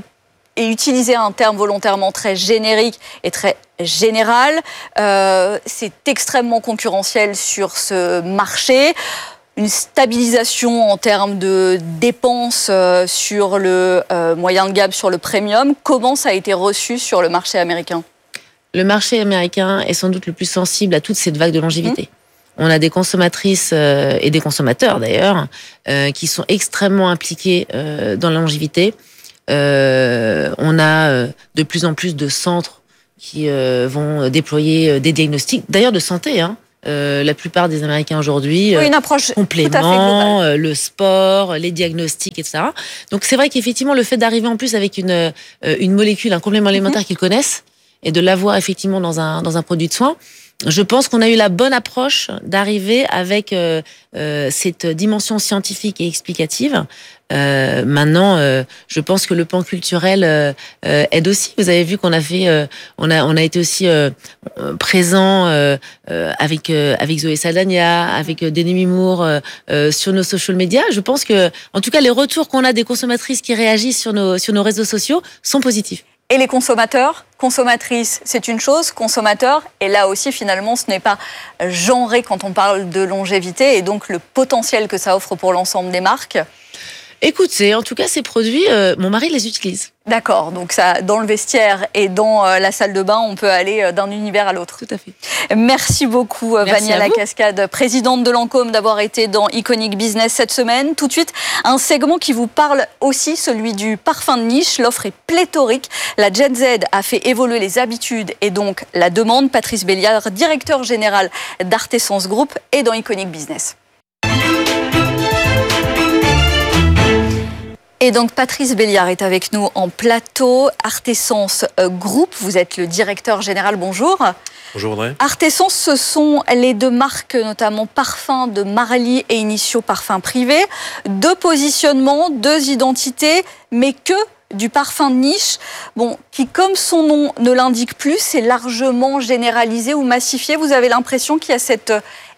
et utiliser un terme volontairement très générique et très général. Euh, c'est extrêmement concurrentiel sur ce marché. Une stabilisation en termes de dépenses euh, sur le euh, moyen de gamme, sur le premium. Comment ça a été reçu sur le marché américain ? Le marché américain est sans doute le plus sensible à toute cette vague de longévité. Mmh. On a des consommatrices euh, et des consommateurs d'ailleurs euh, qui sont extrêmement impliqués euh, dans la longévité. Euh, on a euh, de plus en plus de centres qui euh, vont déployer des diagnostics, d'ailleurs de santé, hein. Euh, la plupart des Américains aujourd'hui, oui, une approche complément, euh, le sport, les diagnostics, et cetera. Donc c'est vrai qu'effectivement le fait d'arriver en plus avec une euh, une molécule, un complément alimentaire mm-hmm. qu'ils connaissent et de l'avoir effectivement dans un dans un produit de soin, je pense qu'on a eu la bonne approche d'arriver avec euh, euh, cette dimension scientifique et explicative. Euh, maintenant, euh, je pense que le pan culturel euh, euh, aide aussi. Vous avez vu qu'on a fait, euh, on a, on a été aussi euh, présent euh, euh, avec euh, avec Zoé Saldana, avec euh, Demi Moore euh, euh, sur nos social media. Je pense que, en tout cas, les retours qu'on a des consommatrices qui réagissent sur nos sur nos réseaux sociaux sont positifs. Et les consommateurs, consommatrices, c'est une chose, consommateurs, et là aussi finalement ce n'est pas genré quand on parle de longévité et donc le potentiel que ça offre pour l'ensemble des marques. Écoutez, en tout cas, ces produits, euh, mon mari les utilise. D'accord, donc ça, dans le vestiaire et dans euh, la salle de bain, on peut aller euh, d'un univers à l'autre. Tout à fait. Merci beaucoup, Merci Vania Lacascade, présidente de Lancôme, d'avoir été dans Iconic Business cette semaine. Tout de suite, un segment qui vous parle aussi, celui du parfum de niche. L'offre est pléthorique. La Gen Z a fait évoluer les habitudes et donc la demande. Patrice Béliard, directeur général d'Artessence Group, est dans Iconic Business. Et donc Patrice Béliard est avec nous en plateau. Artessence Group, vous êtes le directeur général, bonjour. Bonjour Audrey. Artessence, ce sont les deux marques, notamment Parfum de Marly et Initio Parfum Privé. Deux positionnements, deux identités, mais que du parfum de niche, bon, qui comme son nom ne l'indique plus, c'est largement généralisé ou massifié. Vous avez l'impression qu'il y a cette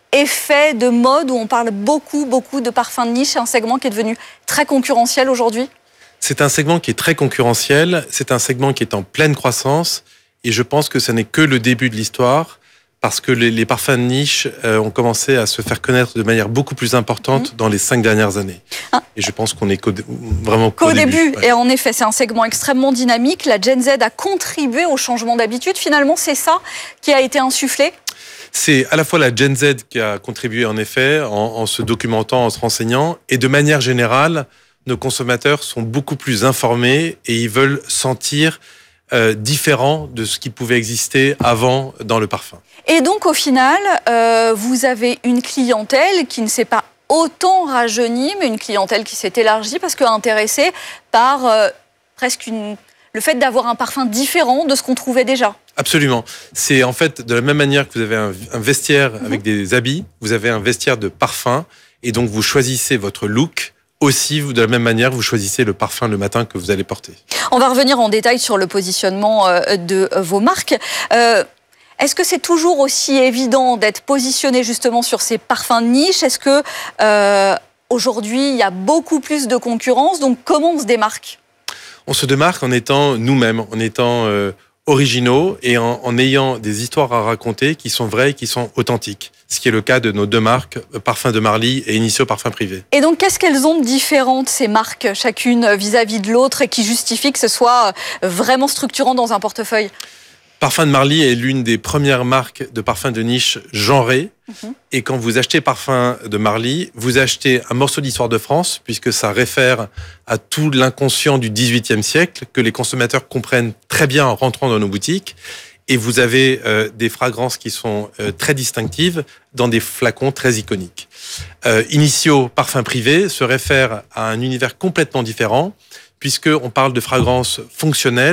effet de mode où on parle beaucoup, beaucoup de parfums de niche, un segment qui est devenu très concurrentiel aujourd'hui ? C'est un segment qui est très concurrentiel, c'est un segment qui est en pleine croissance et je pense que ce n'est que le début de l'histoire parce que les, les parfums de niche euh, ont commencé à se faire connaître de manière beaucoup plus importante mmh. dans les cinq dernières années. Ah. Et je pense qu'on est qu'au, vraiment qu'au, qu'au début. début. Ouais. Et en effet, c'est un segment extrêmement dynamique. La Gen Z a contribué au changement d'habitude. Finalement, c'est ça qui a été insufflé ? C'est à la fois la Gen Z qui a contribué en effet en, en se documentant, en se renseignant, et de manière générale, nos consommateurs sont beaucoup plus informés et ils veulent sentir euh, différent de ce qui pouvait exister avant dans le parfum. Et donc au final, euh, vous avez une clientèle qui ne s'est pas autant rajeunie, mais une clientèle qui s'est élargie parce qu'intéressée par euh, presque une... le fait d'avoir un parfum différent de ce qu'on trouvait déjà. Absolument. C'est en fait de la même manière que vous avez un, un vestiaire mmh. avec des habits, vous avez un vestiaire de parfum et donc vous choisissez votre look. Aussi, de la même manière, vous choisissez le parfum le matin que vous allez porter. On va revenir en détail sur le positionnement de vos marques. Euh, est-ce que c'est toujours aussi évident d'être positionné justement sur ces parfums de niche ? Est-ce que euh, aujourd'hui, il y a beaucoup plus de concurrence ? Donc, comment on se démarque ? On se démarque en étant nous-mêmes, en étant euh, originaux et en, en ayant des histoires à raconter qui sont vraies et qui sont authentiques. Ce qui est le cas de nos deux marques, Parfum de Marly et Initio Parfum Privé. Et donc, qu'est-ce qu'elles ont de différentes, ces marques, chacune vis-à-vis de l'autre, et qui justifie que ce soit vraiment structurant dans un portefeuille ? Parfum de Marly est l'une des premières marques de parfums de niche genrés. Mmh. Et quand vous achetez Parfum de Marly, vous achetez un morceau d'histoire de France, puisque ça réfère à tout l'inconscient du dix-huitième siècle, que les consommateurs comprennent très bien en rentrant dans nos boutiques. Et vous avez euh, des fragrances qui sont euh, très distinctives dans des flacons très iconiques. Euh, Initio Parfum Privé se réfère à un univers complètement différent, puisqu'on parle de fragrances fonctionnelles.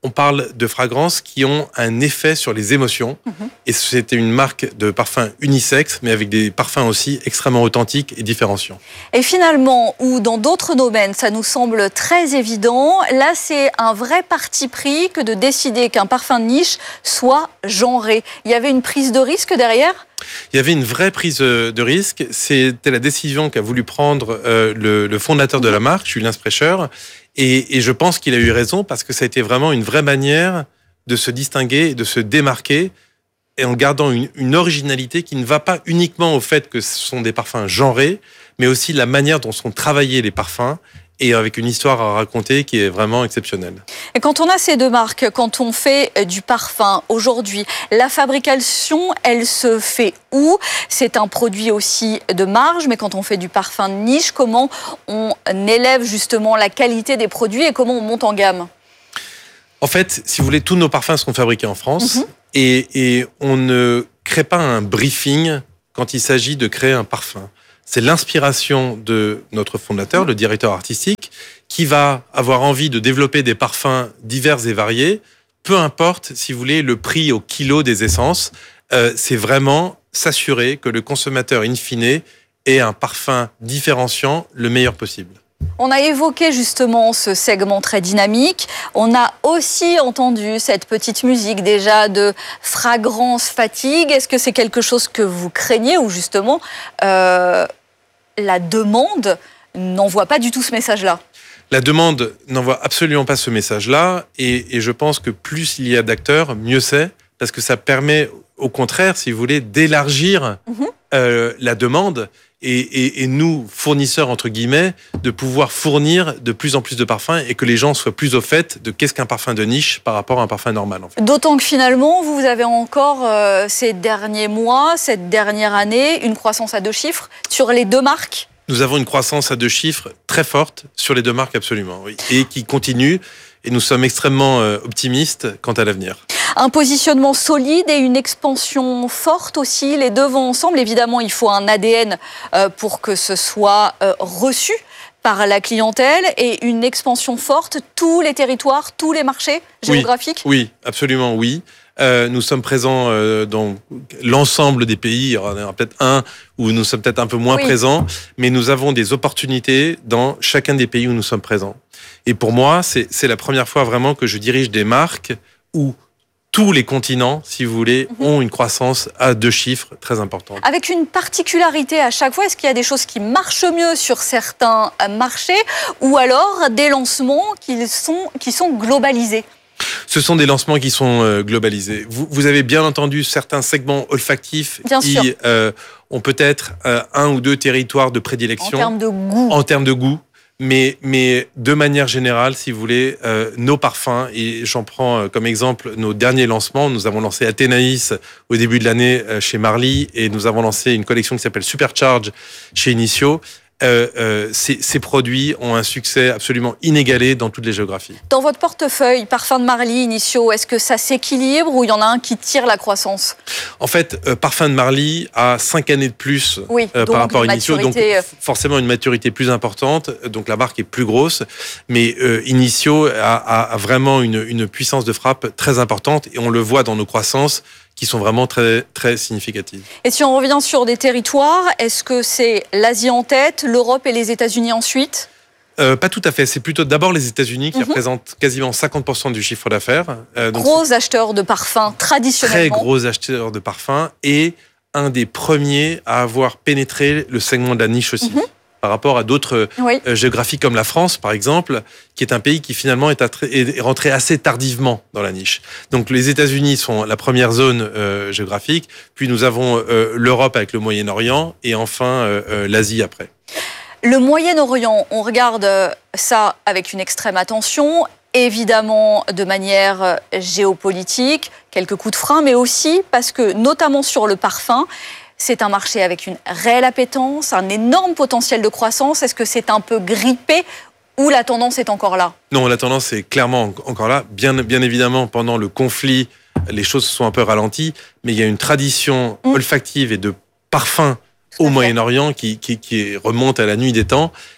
on parle de fragrances qui ont un effet sur les émotions. Mmh. Et c'était une marque de parfum unisexe, mais avec des parfums aussi extrêmement authentiques et différenciants. Et finalement, ou dans d'autres domaines, ça nous semble très évident, là c'est un vrai parti pris que de décider qu'un parfum de niche soit genré. Il y avait une prise de risque derrière ? Il y avait une vraie prise de risque. C'était la décision qu'a voulu prendre euh, le, le fondateur de la marque, Julien Sprecher. Et, et je pense qu'il a eu raison parce que ça a été vraiment une vraie manière de se distinguer, de se démarquer, et en gardant une, une originalité qui ne va pas uniquement au fait que ce sont des parfums genrés, mais aussi la manière dont sont travaillés les parfums, et avec une histoire à raconter qui est vraiment exceptionnelle. Et quand on a ces deux marques, quand on fait du parfum aujourd'hui, la fabrication, elle se fait où ? C'est un produit aussi de marge, mais quand on fait du parfum de niche, comment on élève justement la qualité des produits et comment on monte en gamme ? En fait, si vous voulez, tous nos parfums sont fabriqués en France, mm-hmm. et, et on ne crée pas un briefing quand il s'agit de créer un parfum. C'est l'inspiration de notre fondateur, le directeur artistique, qui va avoir envie de développer des parfums divers et variés, peu importe, si vous voulez, le prix au kilo des essences. Euh, c'est vraiment s'assurer que le consommateur, in fine, ait un parfum différenciant le meilleur possible. On a évoqué justement ce segment très dynamique. On a aussi entendu cette petite musique déjà de fragrance fatigue. Est-ce que c'est quelque chose que vous craignez ou justement euh, la demande n'envoie pas du tout ce message-là ? La demande n'envoie absolument pas ce message-là et, et je pense que plus il y a d'acteurs, mieux c'est, parce que ça permet au contraire, si vous voulez, d'élargir mmh. euh, la demande. Et, et, et nous, fournisseurs, entre guillemets, de pouvoir fournir de plus en plus de parfums et que les gens soient plus au fait de qu'est-ce qu'un parfum de niche par rapport à un parfum normal. En fait. D'autant que finalement, vous avez encore, euh, ces derniers mois, cette dernière année, une croissance à deux chiffres sur les deux marques. Nous avons une croissance à deux chiffres très forte sur les deux marques, absolument, oui, et qui continue. Et nous sommes extrêmement euh, optimistes quant à l'avenir. Un positionnement solide et une expansion forte aussi, les deux vont ensemble. Évidemment, il faut un A D N euh, pour que ce soit euh, reçu par la clientèle et une expansion forte, tous les territoires, tous les marchés géographiques. Oui, oui, absolument, oui. Euh, nous sommes présents euh, dans l'ensemble des pays. Il y en a peut-être un où nous sommes peut-être un peu moins oui. présents, mais nous avons des opportunités dans chacun des pays où nous sommes présents. Et pour moi, c'est, c'est la première fois vraiment que je dirige des marques où tous les continents, si vous voulez, mmh. ont une croissance à deux chiffres très importante. Avec une particularité à chaque fois, est-ce qu'il y a des choses qui marchent mieux sur certains marchés ou alors des lancements qui sont, qui sont globalisés ? Ce sont des lancements qui sont euh, globalisés. Vous, vous avez bien entendu certains segments olfactifs bien qui euh, ont peut-être euh, un ou deux territoires de prédilection. En termes de goût. En termes de goût. Mais, mais de manière générale, si vous voulez, euh, nos parfums, et j'en prends euh, comme exemple nos derniers lancements. Nous avons lancé Athénaïs au début de l'année euh, chez Marly et nous avons lancé une collection qui s'appelle Supercharge chez Initio. Euh, euh, ces, ces produits ont un succès absolument inégalé dans toutes les géographies. Dans votre portefeuille, parfum de Marly, Initio, est-ce que ça s'équilibre ou il y en a un qui tire la croissance ? En fait, euh, parfum de Marly a cinq années de plus oui, euh, par rapport à Initio, maturité... donc forcément une maturité plus importante, donc la marque est plus grosse, mais euh, Initio a, a, a vraiment une, une puissance de frappe très importante et on le voit dans nos croissances qui sont vraiment très, très significatives. Et si on revient sur des territoires, est-ce que c'est l'Asie en tête, l'Europe et les États-Unis ensuite ? Euh, pas tout à fait. C'est plutôt d'abord les États-Unis qui mm-hmm. représentent quasiment cinquante pour cent du chiffre d'affaires. Euh, donc gros acheteurs de parfums, traditionnellement. Très gros acheteurs de parfums et un des premiers à avoir pénétré le segment de la niche aussi. Mm-hmm. Par rapport à d'autres oui. euh, géographies comme la France, par exemple, qui est un pays qui finalement est, attra- est rentré assez tardivement dans la niche. Donc les États-Unis sont la première zone euh, géographique, puis nous avons euh, l'Europe avec le Moyen-Orient et enfin euh, euh, l'Asie après. Le Moyen-Orient, on regarde ça avec une extrême attention, évidemment de manière géopolitique, quelques coups de frein, mais aussi parce que, notamment sur le parfum, c'est un marché avec une réelle appétence, un énorme potentiel de croissance. Est-ce que c'est un peu grippé ou la tendance est encore là ? Non, la tendance est clairement encore là. Bien, bien évidemment, pendant le conflit, les choses se sont un peu ralenties, mais il y a une tradition mmh. olfactive et de parfum au Moyen-Orient qui, qui, qui remonte à la nuit des temps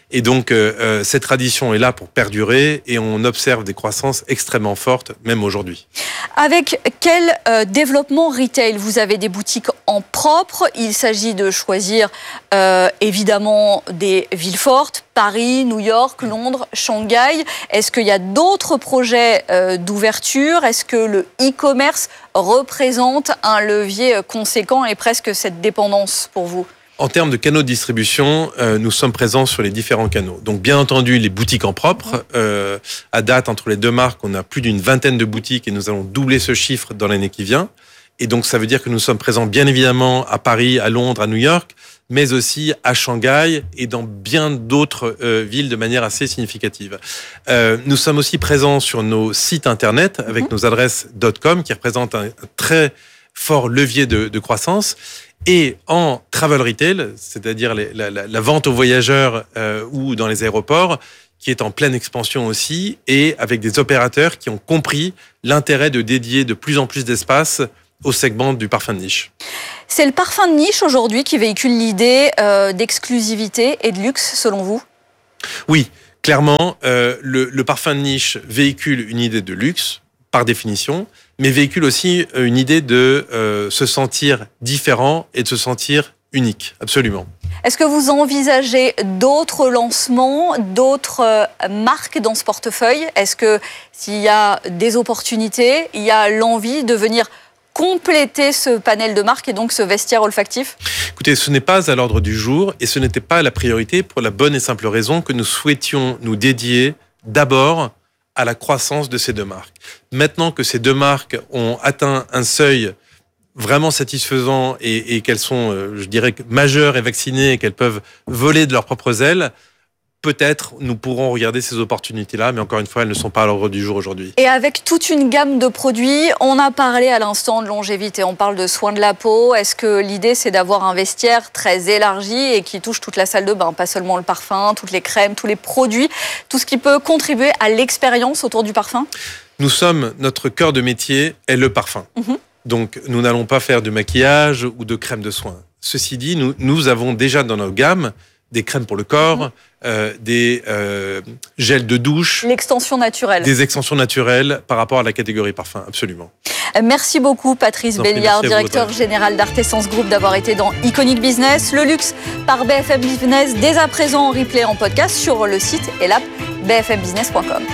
Et donc, euh, cette tradition est là pour perdurer et on observe des croissances extrêmement fortes, même aujourd'hui. Avec quel euh, développement retail? Vous avez des boutiques en propre. Il s'agit de choisir euh, évidemment des villes fortes, Paris, New York, Londres, Shanghai. Est-ce qu'il y a d'autres projets euh, d'ouverture? Est-ce que le e-commerce représente un levier conséquent et presque cette dépendance pour vous? En termes de canaux de distribution, euh, nous sommes présents sur les différents canaux. Donc, bien entendu, les boutiques en propre. Euh, à date, entre les deux marques, on a plus d'une vingtaine de boutiques et nous allons doubler ce chiffre dans l'année qui vient. Et donc, ça veut dire que nous sommes présents bien évidemment à Paris, à Londres, à New York, mais aussi à Shanghai et dans bien d'autres euh, villes de manière assez significative. Euh, nous sommes aussi présents sur nos sites internet avec mmh. nos adresses .com qui représentent un, un très fort levier de, de croissance. Et en travel retail, c'est-à-dire les, la, la, la vente aux voyageurs euh, ou dans les aéroports, qui est en pleine expansion aussi, et avec des opérateurs qui ont compris l'intérêt de dédier de plus en plus d'espace au segment du parfum de niche. C'est le parfum de niche aujourd'hui qui véhicule l'idée euh, d'exclusivité et de luxe, selon vous? Oui, clairement, euh, le, le parfum de niche véhicule une idée de luxe, par définition, mais véhicule aussi une idée de euh, se sentir différent et de se sentir unique, absolument. Est-ce que vous envisagez d'autres lancements, d'autres euh, marques dans ce portefeuille? Est-ce que s'il y a des opportunités, il y a l'envie de venir compléter ce panel de marques et donc ce vestiaire olfactif? Écoutez, ce n'est pas à l'ordre du jour et ce n'était pas la priorité pour la bonne et simple raison que nous souhaitions nous dédier d'abord à la croissance de ces deux marques. Maintenant que ces deux marques ont atteint un seuil vraiment satisfaisant et, et qu'elles sont, je dirais, majeures et vaccinées et qu'elles peuvent voler de leurs propres ailes, peut-être nous pourrons regarder ces opportunités-là, mais encore une fois, elles ne sont pas à l'ordre du jour aujourd'hui. Et avec toute une gamme de produits, on a parlé à l'instant de longévité, on parle de soins de la peau. Est-ce que l'idée, c'est d'avoir un vestiaire très élargi et qui touche toute la salle de bain, pas seulement le parfum, toutes les crèmes, tous les produits, tout ce qui peut contribuer à l'expérience autour du parfum? Nous sommes, notre cœur de métier est le parfum. Mmh. Donc, nous n'allons pas faire de maquillage ou de crème de soins. Ceci dit, nous, nous avons déjà dans nos gammes des crèmes pour le corps, mmh. euh, des euh, gels de douche. L'extension naturelle. Des extensions naturelles par rapport à la catégorie parfum, absolument. Merci beaucoup Patrice Belliard, directeur général d'Artesans Group, d'avoir été dans Iconic Business. Le luxe par B F M Business, dès à présent en replay en podcast sur le site et l'app b f m business point com.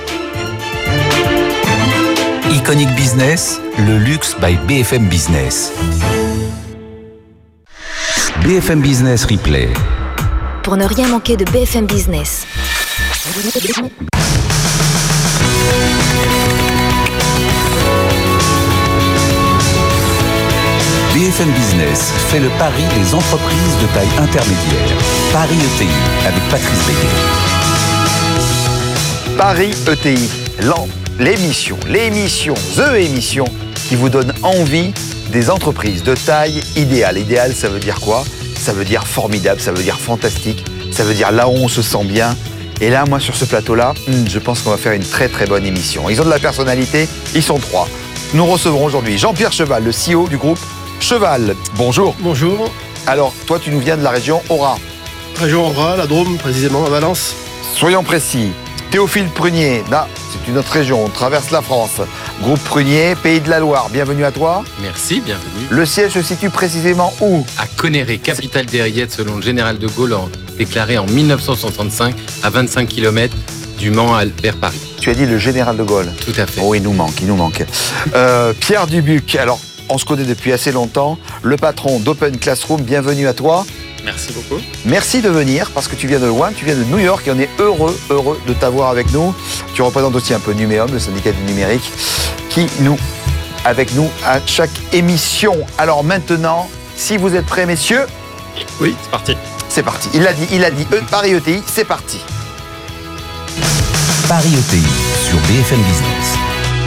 Iconic Business, le luxe by B F M Business. B F M Business Replay. Pour ne rien manquer de B F M Business. B F M Business fait le pari des entreprises de taille intermédiaire. Paris E T I avec Patrice Béguet. Paris E T I, l'an, l'émission, l'émission, the émission qui vous donne envie des entreprises de taille idéale. Idéal, ça veut dire quoi? Ça veut dire formidable, ça veut dire fantastique, ça veut dire là où on se sent bien. Et là, moi, sur ce plateau-là, je pense qu'on va faire une très très bonne émission. Ils ont de la personnalité, ils sont trois. Nous recevrons aujourd'hui Jean-Pierre Cheval, le C E O du groupe Cheval. Bonjour. Bonjour. Alors, toi, tu nous viens de la région Aura. Région Aura, la Drôme, précisément, à Valence. Soyons précis. Théophile Prunier, là, c'est une autre région, on traverse la France. Groupe Prunier, Pays de la Loire, bienvenue à toi. Merci, bienvenue. Le siège se situe précisément où? À Conneré, capitale des rillettes selon le général de Gaulle, déclaré en mille neuf cent soixante-cinq, à vingt-cinq kilomètres du Mans vers Paris. Tu as dit le général de Gaulle? Tout à fait. Oh, il nous manque, il nous manque. Euh, Pierre Dubuc, alors, on se connaît depuis assez longtemps, le patron d'Open Classroom, bienvenue à toi. Merci beaucoup. Merci de venir, parce que tu viens de loin, tu viens de New York, et on est heureux, heureux de t'avoir avec nous. Tu représentes aussi un peu Numéum, le syndicat du numérique, qui nous, avec nous à chaque émission. Alors maintenant, si vous êtes prêts, messieurs. Oui, c'est parti. C'est parti. Il l'a dit, il a dit, e, Paris E T I, c'est parti. Paris E T I sur B F M Business.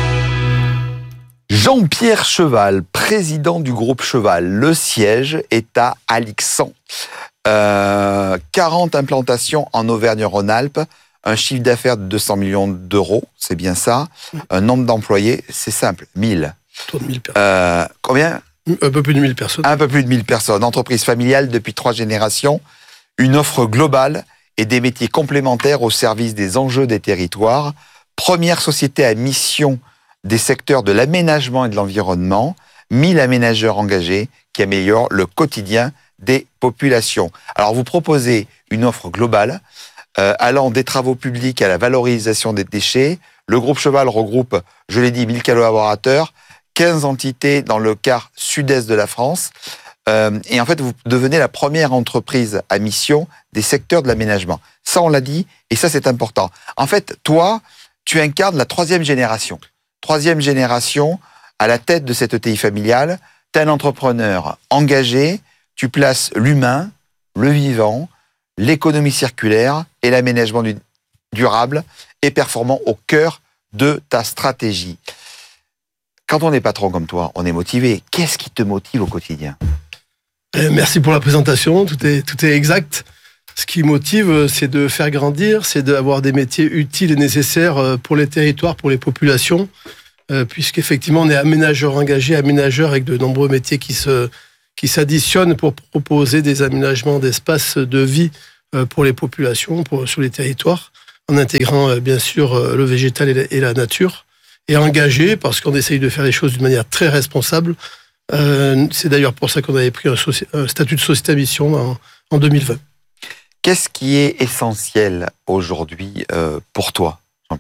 Jean-Pierre Cheval, président du groupe Cheval. Le siège est à Alixan. Euh, quarante implantations en Auvergne-Rhône-Alpes, un chiffre d'affaires de deux cents millions d'euros, c'est bien ça. Un nombre d'employés, c'est simple, mille. Autour de mille personnes. Euh, combien? Un peu plus de mille personnes. Un peu plus de mille personnes. Entreprise familiale depuis trois générations. Une offre globale et des métiers complémentaires au service des enjeux des territoires. Première société à mission des secteurs de l'aménagement et de l'environnement, mille aménageurs engagés qui améliorent le quotidien des populations. Alors vous proposez une offre globale euh, allant des travaux publics à la valorisation des déchets. Le groupe Cheval regroupe, je l'ai dit, mille collaborateurs, quinze entités dans le quart sud-est de la France. Euh, et en fait, vous devenez la première entreprise à mission des secteurs de l'aménagement. Ça, on l'a dit, et ça, c'est important. En fait, toi, tu incarnes la troisième génération. Troisième génération à la tête de cette E T I familiale. Tu es un entrepreneur engagé, tu places l'humain, le vivant, l'économie circulaire et l'aménagement du- durable et performant au cœur de ta stratégie. Quand on est patron comme toi, on est motivé. Qu'est-ce qui te motive au quotidien ? Euh, Merci pour la présentation, tout est, tout est exact. Ce qui motive, c'est de faire grandir, c'est d'avoir des métiers utiles et nécessaires pour les territoires, pour les populations, euh, puisqu'effectivement, on est aménageur engagé, aménageur avec de nombreux métiers qui se, qui s'additionnent pour proposer des aménagements d'espaces de vie euh, pour les populations, pour, sur les territoires, en intégrant euh, bien sûr euh, le végétal et la, et la nature, et engagé parce qu'on essaye de faire les choses d'une manière très responsable. Euh, c'est d'ailleurs pour ça qu'on avait pris un, soci- un statut de société à mission en, en deux mille vingt. Qu'est-ce qui est essentiel aujourd'hui euh, pour toi, Jean-Pierre ?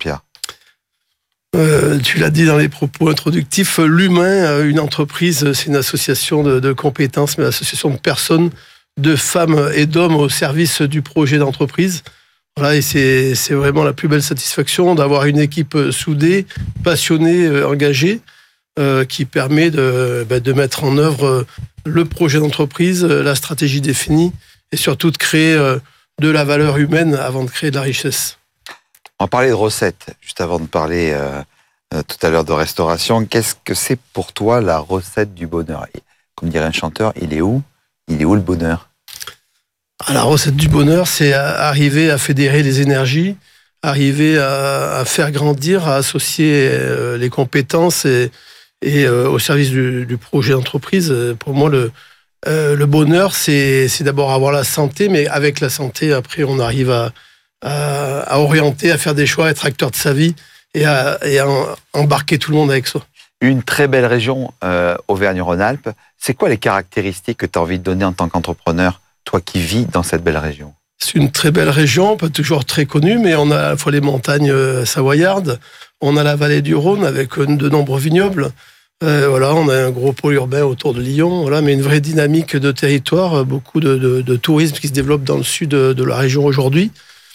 Euh, tu l'as dit dans les propos introductifs, l'humain, euh, une entreprise, c'est une association de, de compétences, mais une association de personnes, de femmes et d'hommes au service du projet d'entreprise. Voilà, et c'est, c'est vraiment la plus belle satisfaction d'avoir une équipe soudée, passionnée, euh, engagée, euh, qui permet de, bah, de mettre en œuvre euh, le projet d'entreprise, euh, la stratégie définie, et surtout de créer euh, de la valeur humaine avant de créer de la richesse. On parlait de recettes, juste avant de parler euh, euh, tout à l'heure de restauration. Qu'est-ce que c'est pour toi la recette du bonheur ? Comme dirait un chanteur, il est où ? Il est où le bonheur ? Ah, la recette du bonheur, c'est arriver à fédérer les énergies, arriver à, à faire grandir, à associer euh, les compétences et, et euh, au service du, du projet d'entreprise. Pour moi, le, euh, le bonheur, c'est, c'est d'abord avoir la santé, mais avec la santé, après, on arrive à, à, à orienter, à faire des choix, à être acteur de sa vie et à, et à embarquer tout le monde avec soi. Une très belle région, euh, Auvergne-Rhône-Alpes. C'est quoi les caractéristiques que tu as envie de donner en tant qu'entrepreneur, toi qui vis dans cette belle région ? C'est une très belle région, pas toujours très connue, mais on a à la fois les montagnes savoyardes, on a la vallée du Rhône avec de nombreux vignobles. Euh, voilà, on a un gros pôle urbain autour de Lyon, voilà, mais une vraie dynamique de territoire, beaucoup de, de, de tourisme qui se développe dans le sud de, de la région aujourd'hui.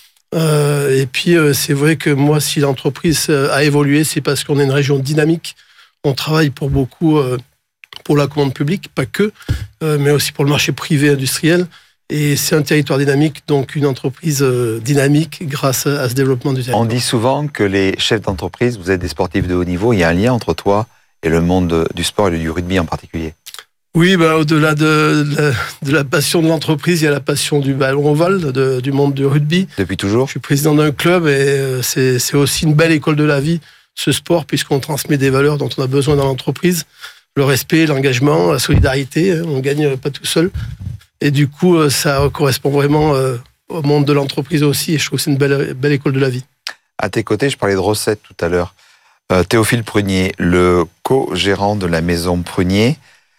Euh, et puis, euh, c'est vrai que moi, si l'entreprise a évolué, c'est parce qu'on est une région dynamique. On travaille pour beaucoup, euh, pour la commande publique, pas que, euh, mais aussi pour le marché privé industriel. Et c'est un territoire dynamique, donc une entreprise euh, dynamique grâce à ce développement du territoire. On dit souvent que les chefs d'entreprise, vous êtes des sportifs de haut niveau, il y a un lien entre toi et le monde du sport et du rugby en particulier. Oui, bah, au-delà de, de, la, de la passion de l'entreprise, il y a la passion du ballon ovale, de, du monde du rugby. Depuis toujours ? Je suis président d'un club et euh, c'est, c'est aussi une belle école de la vie, ce sport, puisqu'on transmet des valeurs dont on a besoin dans l'entreprise. Le respect, l'engagement, la solidarité, hein, on ne gagne pas tout seul. Et du coup, ça correspond vraiment euh, au monde de l'entreprise aussi, et je trouve que c'est une belle, belle école de la vie. À tes côtés, je parlais de recettes tout à l'heure. Euh, Théophile Prunier, le co-gérant de la maison Prunier,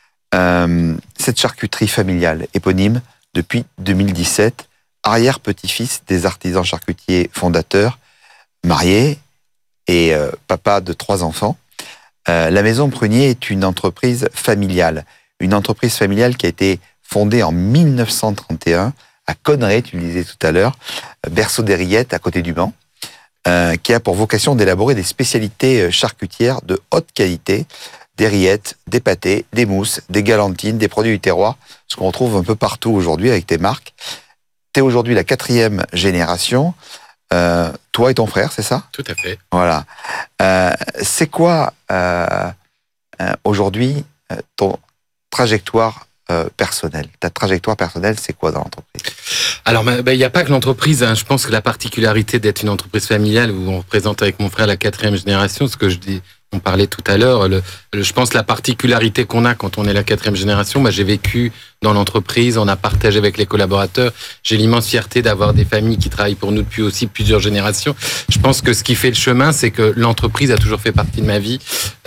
euh, cette charcuterie familiale éponyme depuis deux mille dix-sept, arrière-petit-fils des artisans charcutiers fondateurs, marié et euh, papa de trois enfants. Euh, la maison Prunier est une entreprise familiale, une entreprise familiale qui a été fondée en mille neuf cent trente et un à Conneray, tu le disais tout à l'heure, berceau des Rillettes à côté du Mans, euh, qui a pour vocation d'élaborer des spécialités charcutières de haute qualité, des rillettes, des pâtés, des mousses, des galantines, des produits du terroir, ce qu'on retrouve un peu partout aujourd'hui avec tes marques. Tu es aujourd'hui la quatrième génération, euh, toi et ton frère, c'est ça ? Tout à fait. Voilà. Euh, c'est quoi euh, euh, aujourd'hui euh, ton trajectoire Euh, personnel. Ta trajectoire personnelle, c'est quoi dans l'entreprise ? Alors, il bah, n'y a pas que l'entreprise. Hein. Je pense que la particularité d'être une entreprise familiale où on représente avec mon frère la quatrième génération, ce que je dis, on parlait tout à l'heure. Le, le, je pense la particularité qu'on a quand on est la quatrième génération, moi j'ai vécu dans l'entreprise, on a partagé avec les collaborateurs. J'ai l'immense fierté d'avoir des familles qui travaillent pour nous depuis aussi plusieurs générations. Je pense que ce qui fait le chemin, c'est que l'entreprise a toujours fait partie de ma vie.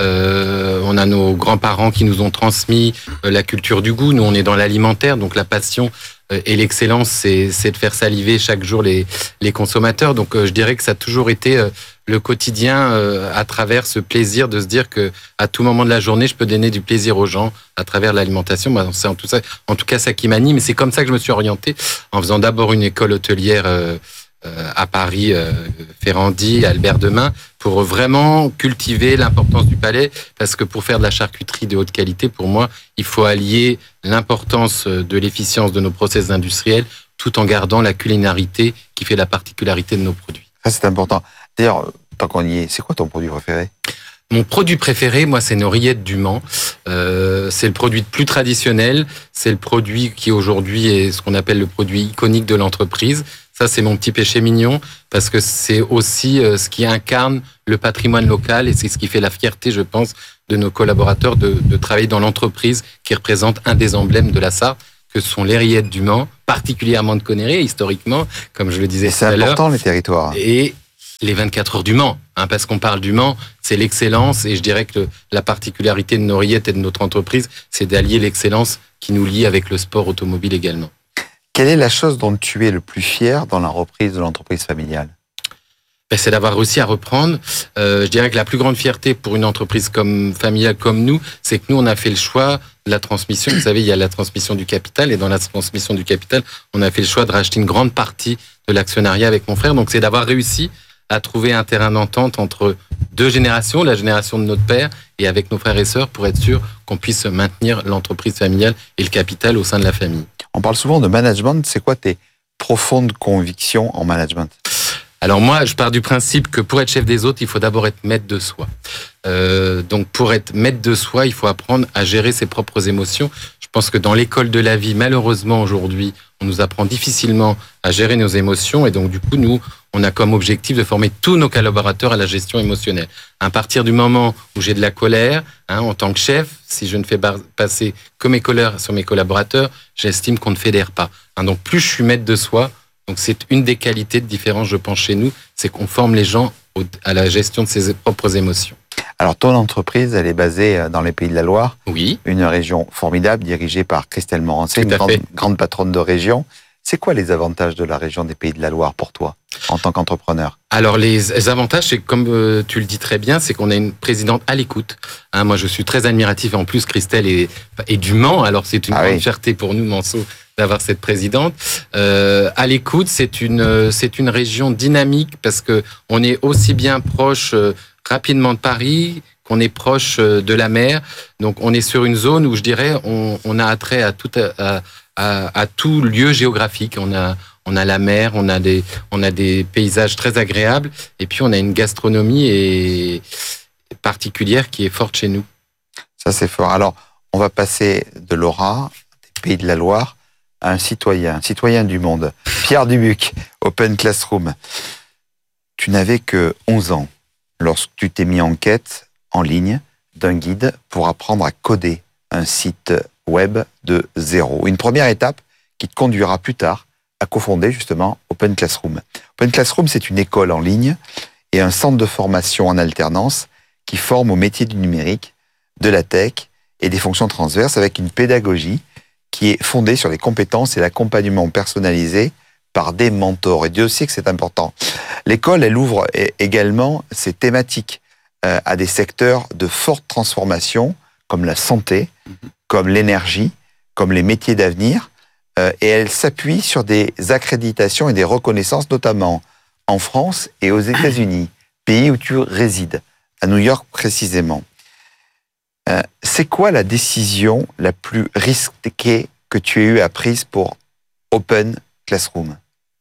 Euh, on a nos grands-parents qui nous ont transmis euh, la culture du goût. Nous, on est dans l'alimentaire, donc la passion euh, et l'excellence, c'est, c'est de faire saliver chaque jour les, les consommateurs. Donc euh, je dirais que ça a toujours été euh, le quotidien euh, à travers ce plaisir de se dire que à tout moment de la journée, je peux donner du plaisir aux gens à travers l'alimentation. Moi, c'est en tout, ça, en tout cas ça qui m'anime. Et c'est comme ça que je me suis orienté en faisant d'abord une école hôtelière euh, euh, à Paris, euh, Ferrandi, Albert Demain, pour vraiment cultiver l'importance du palais. Parce que pour faire de la charcuterie de haute qualité, pour moi, il faut allier l'importance de l'efficience de nos process industriels tout en gardant la culinarité qui fait la particularité de nos produits. Ça, c'est important. D'ailleurs, tant qu'on y est, c'est quoi ton produit préféré ? Mon produit préféré, moi, c'est nos rillettes du Mans. Euh, c'est le produit le plus traditionnel. C'est le produit qui, aujourd'hui, est ce qu'on appelle le produit iconique de l'entreprise. Ça, c'est mon petit péché mignon, parce que c'est aussi euh, ce qui incarne le patrimoine local et c'est ce qui fait la fierté, je pense, de nos collaborateurs de, de travailler dans l'entreprise qui représente un des emblèmes de la Sarthe, que sont les rillettes du Mans, particulièrement de Conneré, historiquement, comme je le disais tout à l'heure. C'est important, les territoires. Et les vingt-quatre heures du Mans, hein, parce qu'on parle du Mans, c'est l'excellence, et je dirais que le, la particularité de nos rillettes et de notre entreprise, c'est d'allier l'excellence qui nous lie avec le sport automobile également. Quelle est la chose dont tu es le plus fier dans la reprise de l'entreprise familiale ? Ben, c'est d'avoir réussi à reprendre. Euh, je dirais que la plus grande fierté pour une entreprise comme familiale comme nous, c'est que nous, on a fait le choix de la transmission. Vous savez, il y a la transmission du capital, et dans la transmission du capital, on a fait le choix de racheter une grande partie de l'actionnariat avec mon frère. Donc, c'est d'avoir réussi à trouver un terrain d'entente entre deux générations, la génération de notre père et avec nos frères et sœurs, pour être sûr qu'on puisse maintenir l'entreprise familiale et le capital au sein de la famille. On parle souvent de management. C'est quoi tes profondes convictions en management ? Alors moi, je pars du principe que pour être chef des autres, il faut d'abord être maître de soi. Euh, donc pour être maître de soi, il faut apprendre à gérer ses propres émotions. Je pense que dans l'école de la vie, malheureusement aujourd'hui, on nous apprend difficilement à gérer nos émotions, et donc du coup, nous, on a comme objectif de former tous nos collaborateurs à la gestion émotionnelle. À partir du moment où j'ai de la colère, hein, en tant que chef, si je ne fais pas passer que mes colères sur mes collaborateurs, j'estime qu'on ne fédère pas. Hein, donc plus je suis maître de soi, donc c'est une des qualités de différence, je pense, chez nous, c'est qu'on forme les gens au, à la gestion de ses propres émotions. Alors, ton entreprise, elle est basée dans les Pays de la Loire. Oui. Une région formidable, dirigée par Christelle Morancé, une grande, grande patronne de région. C'est quoi les avantages de la région des Pays de la Loire pour toi, en tant qu'entrepreneur ? Alors, les avantages, c'est comme euh, tu le dis très bien, c'est qu'on a une présidente à l'écoute. Hein, moi, je suis très admiratif. En plus, Christelle est, est du Mans, alors c'est une ah grande oui. fierté pour nous, Manceau, d'avoir cette présidente. Euh, à l'écoute, c'est une, c'est une région dynamique, parce que on est aussi bien proche euh, rapidement de Paris, qu'on est proche euh, de la mer. Donc, on est sur une zone où, je dirais, on, on a attrait à tout, à, à, à tout lieu géographique. On a, on a la mer, on a des, on a des paysages très agréables, et puis on a une gastronomie et, particulière qui est forte chez nous. Ça, c'est fort. Alors, on va passer de l'Ora, des Pays de la Loire, à un citoyen, un citoyen du monde. Pierre Dubuc, Open Classroom. Tu n'avais que onze ans lorsque tu t'es mis en quête en ligne d'un guide pour apprendre à coder un site web de zéro. Une première étape qui te conduira plus tard à cofonder justement Open Classroom. Open Classroom, c'est une école en ligne et un centre de formation en alternance qui forme au métier du numérique, de la tech et des fonctions transverses, avec une pédagogie qui est fondée sur les compétences et l'accompagnement personnalisé par des mentors. Et Dieu sait que c'est important. L'école, elle ouvre également ses thématiques euh, à des secteurs de forte transformation, comme la santé, mmh. comme l'énergie, comme les métiers d'avenir. Euh, et elle s'appuie sur des accréditations et des reconnaissances, notamment en France et aux États-Unis, pays où tu résides, à New York précisément. Euh, c'est quoi la décision la plus risquée que tu aies eu à prise pour Open Classroom ?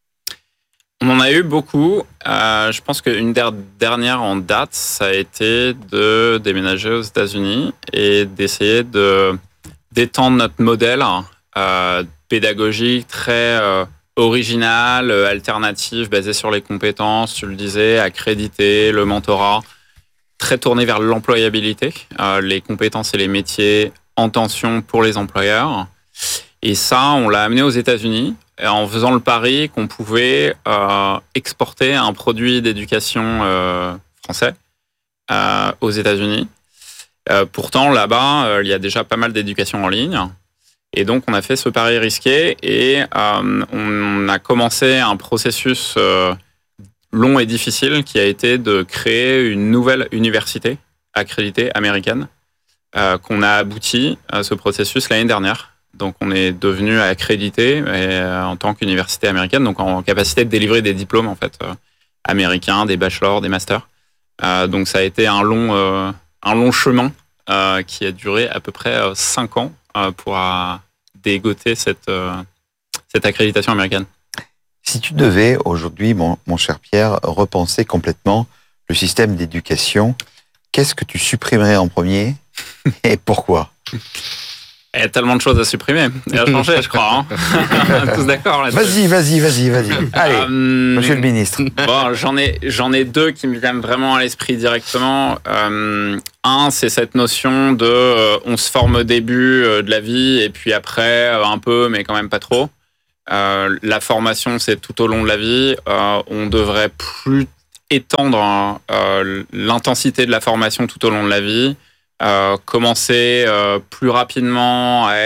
On en a eu beaucoup. Euh, je pense qu'une des dernières en date, ça a été de déménager aux États-Unis et d'essayer de d'étendre notre modèle euh, pédagogique très euh, original, alternatif, basé sur les compétences, tu le disais, accrédité, le mentorat, très tourné vers l'employabilité, euh, les compétences et les métiers en tension pour les employeurs. Et ça, on l'a amené aux États-Unis en faisant le pari qu'on pouvait euh, exporter un produit d'éducation euh, français euh, aux États-Unis. Euh, pourtant, là-bas, euh, il y a déjà pas mal d'éducation en ligne. Et donc, on a fait ce pari risqué et euh, on a commencé un processus euh, long et difficile qui a été de créer une nouvelle université accréditée américaine euh, qu'on a abouti à ce processus l'année dernière. Donc, on est devenu accrédité euh, en tant qu'université américaine, donc en capacité de délivrer des diplômes en fait euh, américains, des bachelors, des masters. Euh, donc, ça a été un long, euh, un long chemin euh, qui a duré à peu près euh, cinq ans euh, pour euh, dégoter cette, euh, cette accréditation américaine. Si tu devais aujourd'hui, mon, mon cher Pierre, repenser complètement le système d'éducation, qu'est-ce que tu supprimerais en premier et pourquoi ? Il y a tellement de choses à supprimer et à changer, je crois. Hein. Tous d'accord là-dessus. Vas-y, vas-y, vas-y, vas-y. Allez, euh, monsieur le ministre. Bon, j'en ai, j'en ai deux qui me viennent vraiment à l'esprit directement. Euh, un, c'est cette notion de euh, on se forme au début euh, de la vie et puis après euh, un peu, mais quand même pas trop. Euh, la formation, c'est tout au long de la vie. Euh, on devrait plus étendre euh, l'intensité de la formation tout au long de la vie. Euh, commencer euh, plus rapidement à